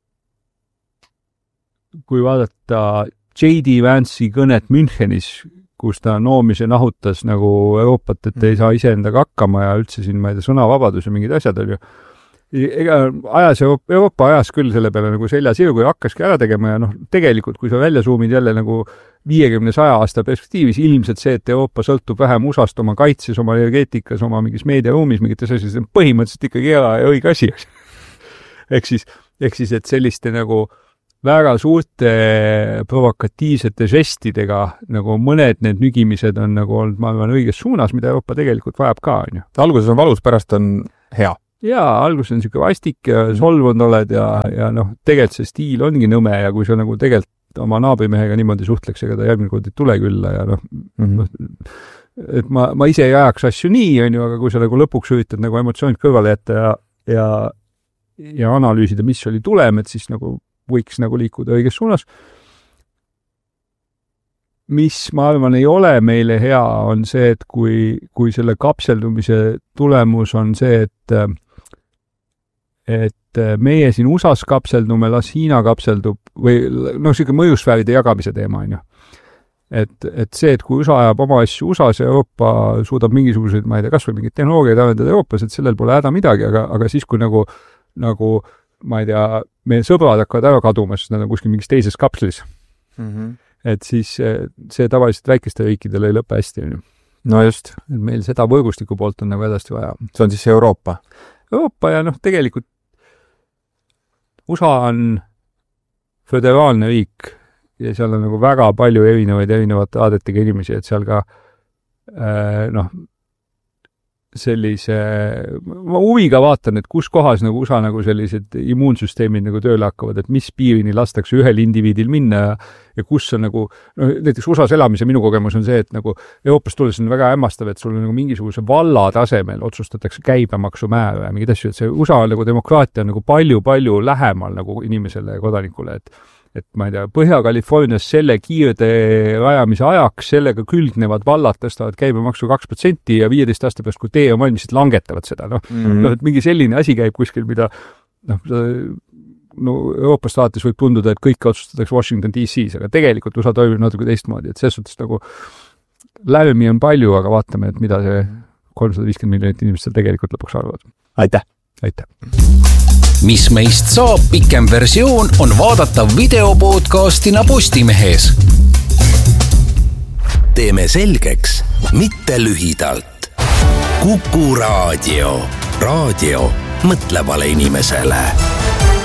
kui vaadata J D Vance'i kõnet Münchenis, kus ta noomise nahutas nagu Euroopat, et ei saa iseendaga hakkama ja üldse siin, ma ei tea, sõnavabadus ja mingid asjad oli ju. Ega ajas Euroopa, Euroopa ajas küll selle peale nagu selja sirgu ja hakkaski ära tegema ja noh, tegelikult kui sa välja suumid jälle nagu viiekümne saja aasta perspektiivis, ilmselt see, et Euroopa sõltub vähem U S A-st oma kaitses, oma energeetikas, oma mingis meediaruumis, mingites asjades, põhimõtteliselt ikkagi hea ja õige asi. ehk siis, ehk siis, et selliste nagu väga suurte provokatiivsete žestidega nagu mõned need nügimised on nagu olnud, ma arvan, õiges suunas, mida Euroopa tegelikult vajab ka, on ju. Alguses on valus, pärast on hea. Jaa, alguses on niisugune vastik ja solvunud oled ja, ja noh, tegelikult see stiil ongi nõme ja kui sa nagu tegelikult oma naabrimehega niimoodi suhtleks, ega ta järgmine kord ei tule külla ja noh, mm -hmm. et ma, ma ise ei ajaks asju nii, on ju, aga kui sa nagu lõpuks üritad nagu emotsioonid kõrvale jätta ja, ja, ja analüüsida, mis oli tulem, et siis nagu võiks nagu liikuda õiges suunas. Mis ma arvan ei ole meile hea, on see, et kui, kui selle kapseldumise tulemus on see, et et meie siin U S A-s kapseldume, las Hiina kapseldub või noh, selline mõjusfääride jagamise teema on ju. Et, et see, et kui U S A ajab oma asju U S A-s ja Euroopa suudab mingisuguseid, ma ei tea, kas või mingid tehnoloogiaid arendada Euroopas, et sellel pole häda midagi, aga, aga siis, kui nagu, nagu ma ei tea, meie sõbrad hakkavad ära kaduma, sest nad on kuskil mingis teises kapslis. Mm -hmm. Et siis see tavaliselt väikeste riikidele ei lõpe hästi. No just. Et meil seda võrgustiku poolt on nagu edasti vaja. See on siis Euroopa? Euroopa ja noh, tegelikult U S A on föderaalne riik ja seal on nagu väga palju erinevaid erinevate aadetega inimesi, et seal ka äh, noh, sellise, ma huviga vaatan, et kus kohas nagu U S A nagu sellised immuunsüsteemid nagu tööle hakkavad, et mis piirini lastakse ühel indiviidil minna ja, ja kus on nagu, no näiteks U S A-s elamise minu kogemus on see, et nagu Euroopast tulles on väga hämmastav, et sul on nagu mingisuguse valla tasemel otsustatakse käibemaksu määra ja mingid asju, et see U S A nagu demokraatia on nagu palju-palju lähemal nagu inimesele ja kodanikule, et et ma ei tea, Põhja-Californias selle kiirde rajamise ajaks sellega külgnevad vallad tõstavad käibemaksu kaks protsenti ja viieteist aasta pärast, kui tee on valmis, langetavad seda. Noh, mm -hmm. no, et mingi selline asi käib kuskil, mida noh, no Euroopast vaates võib tunduda, et kõik otsustatakse Washington D C-s, aga tegelikult U S A toimub natuke teistmoodi, et selles suhtes nagu lärmi on palju, aga vaatame, et mida see kolmsada viiskümmend miljonit inimest seal tegelikult lõpuks arvad. Aitäh! Aitäh! Mis meist saab, pikem versioon on vaadatav videopodcastina Postimehes. Teeme selgeks, mitte lühidalt. Kuku Raadio. Raadio mõtlevale inimesele.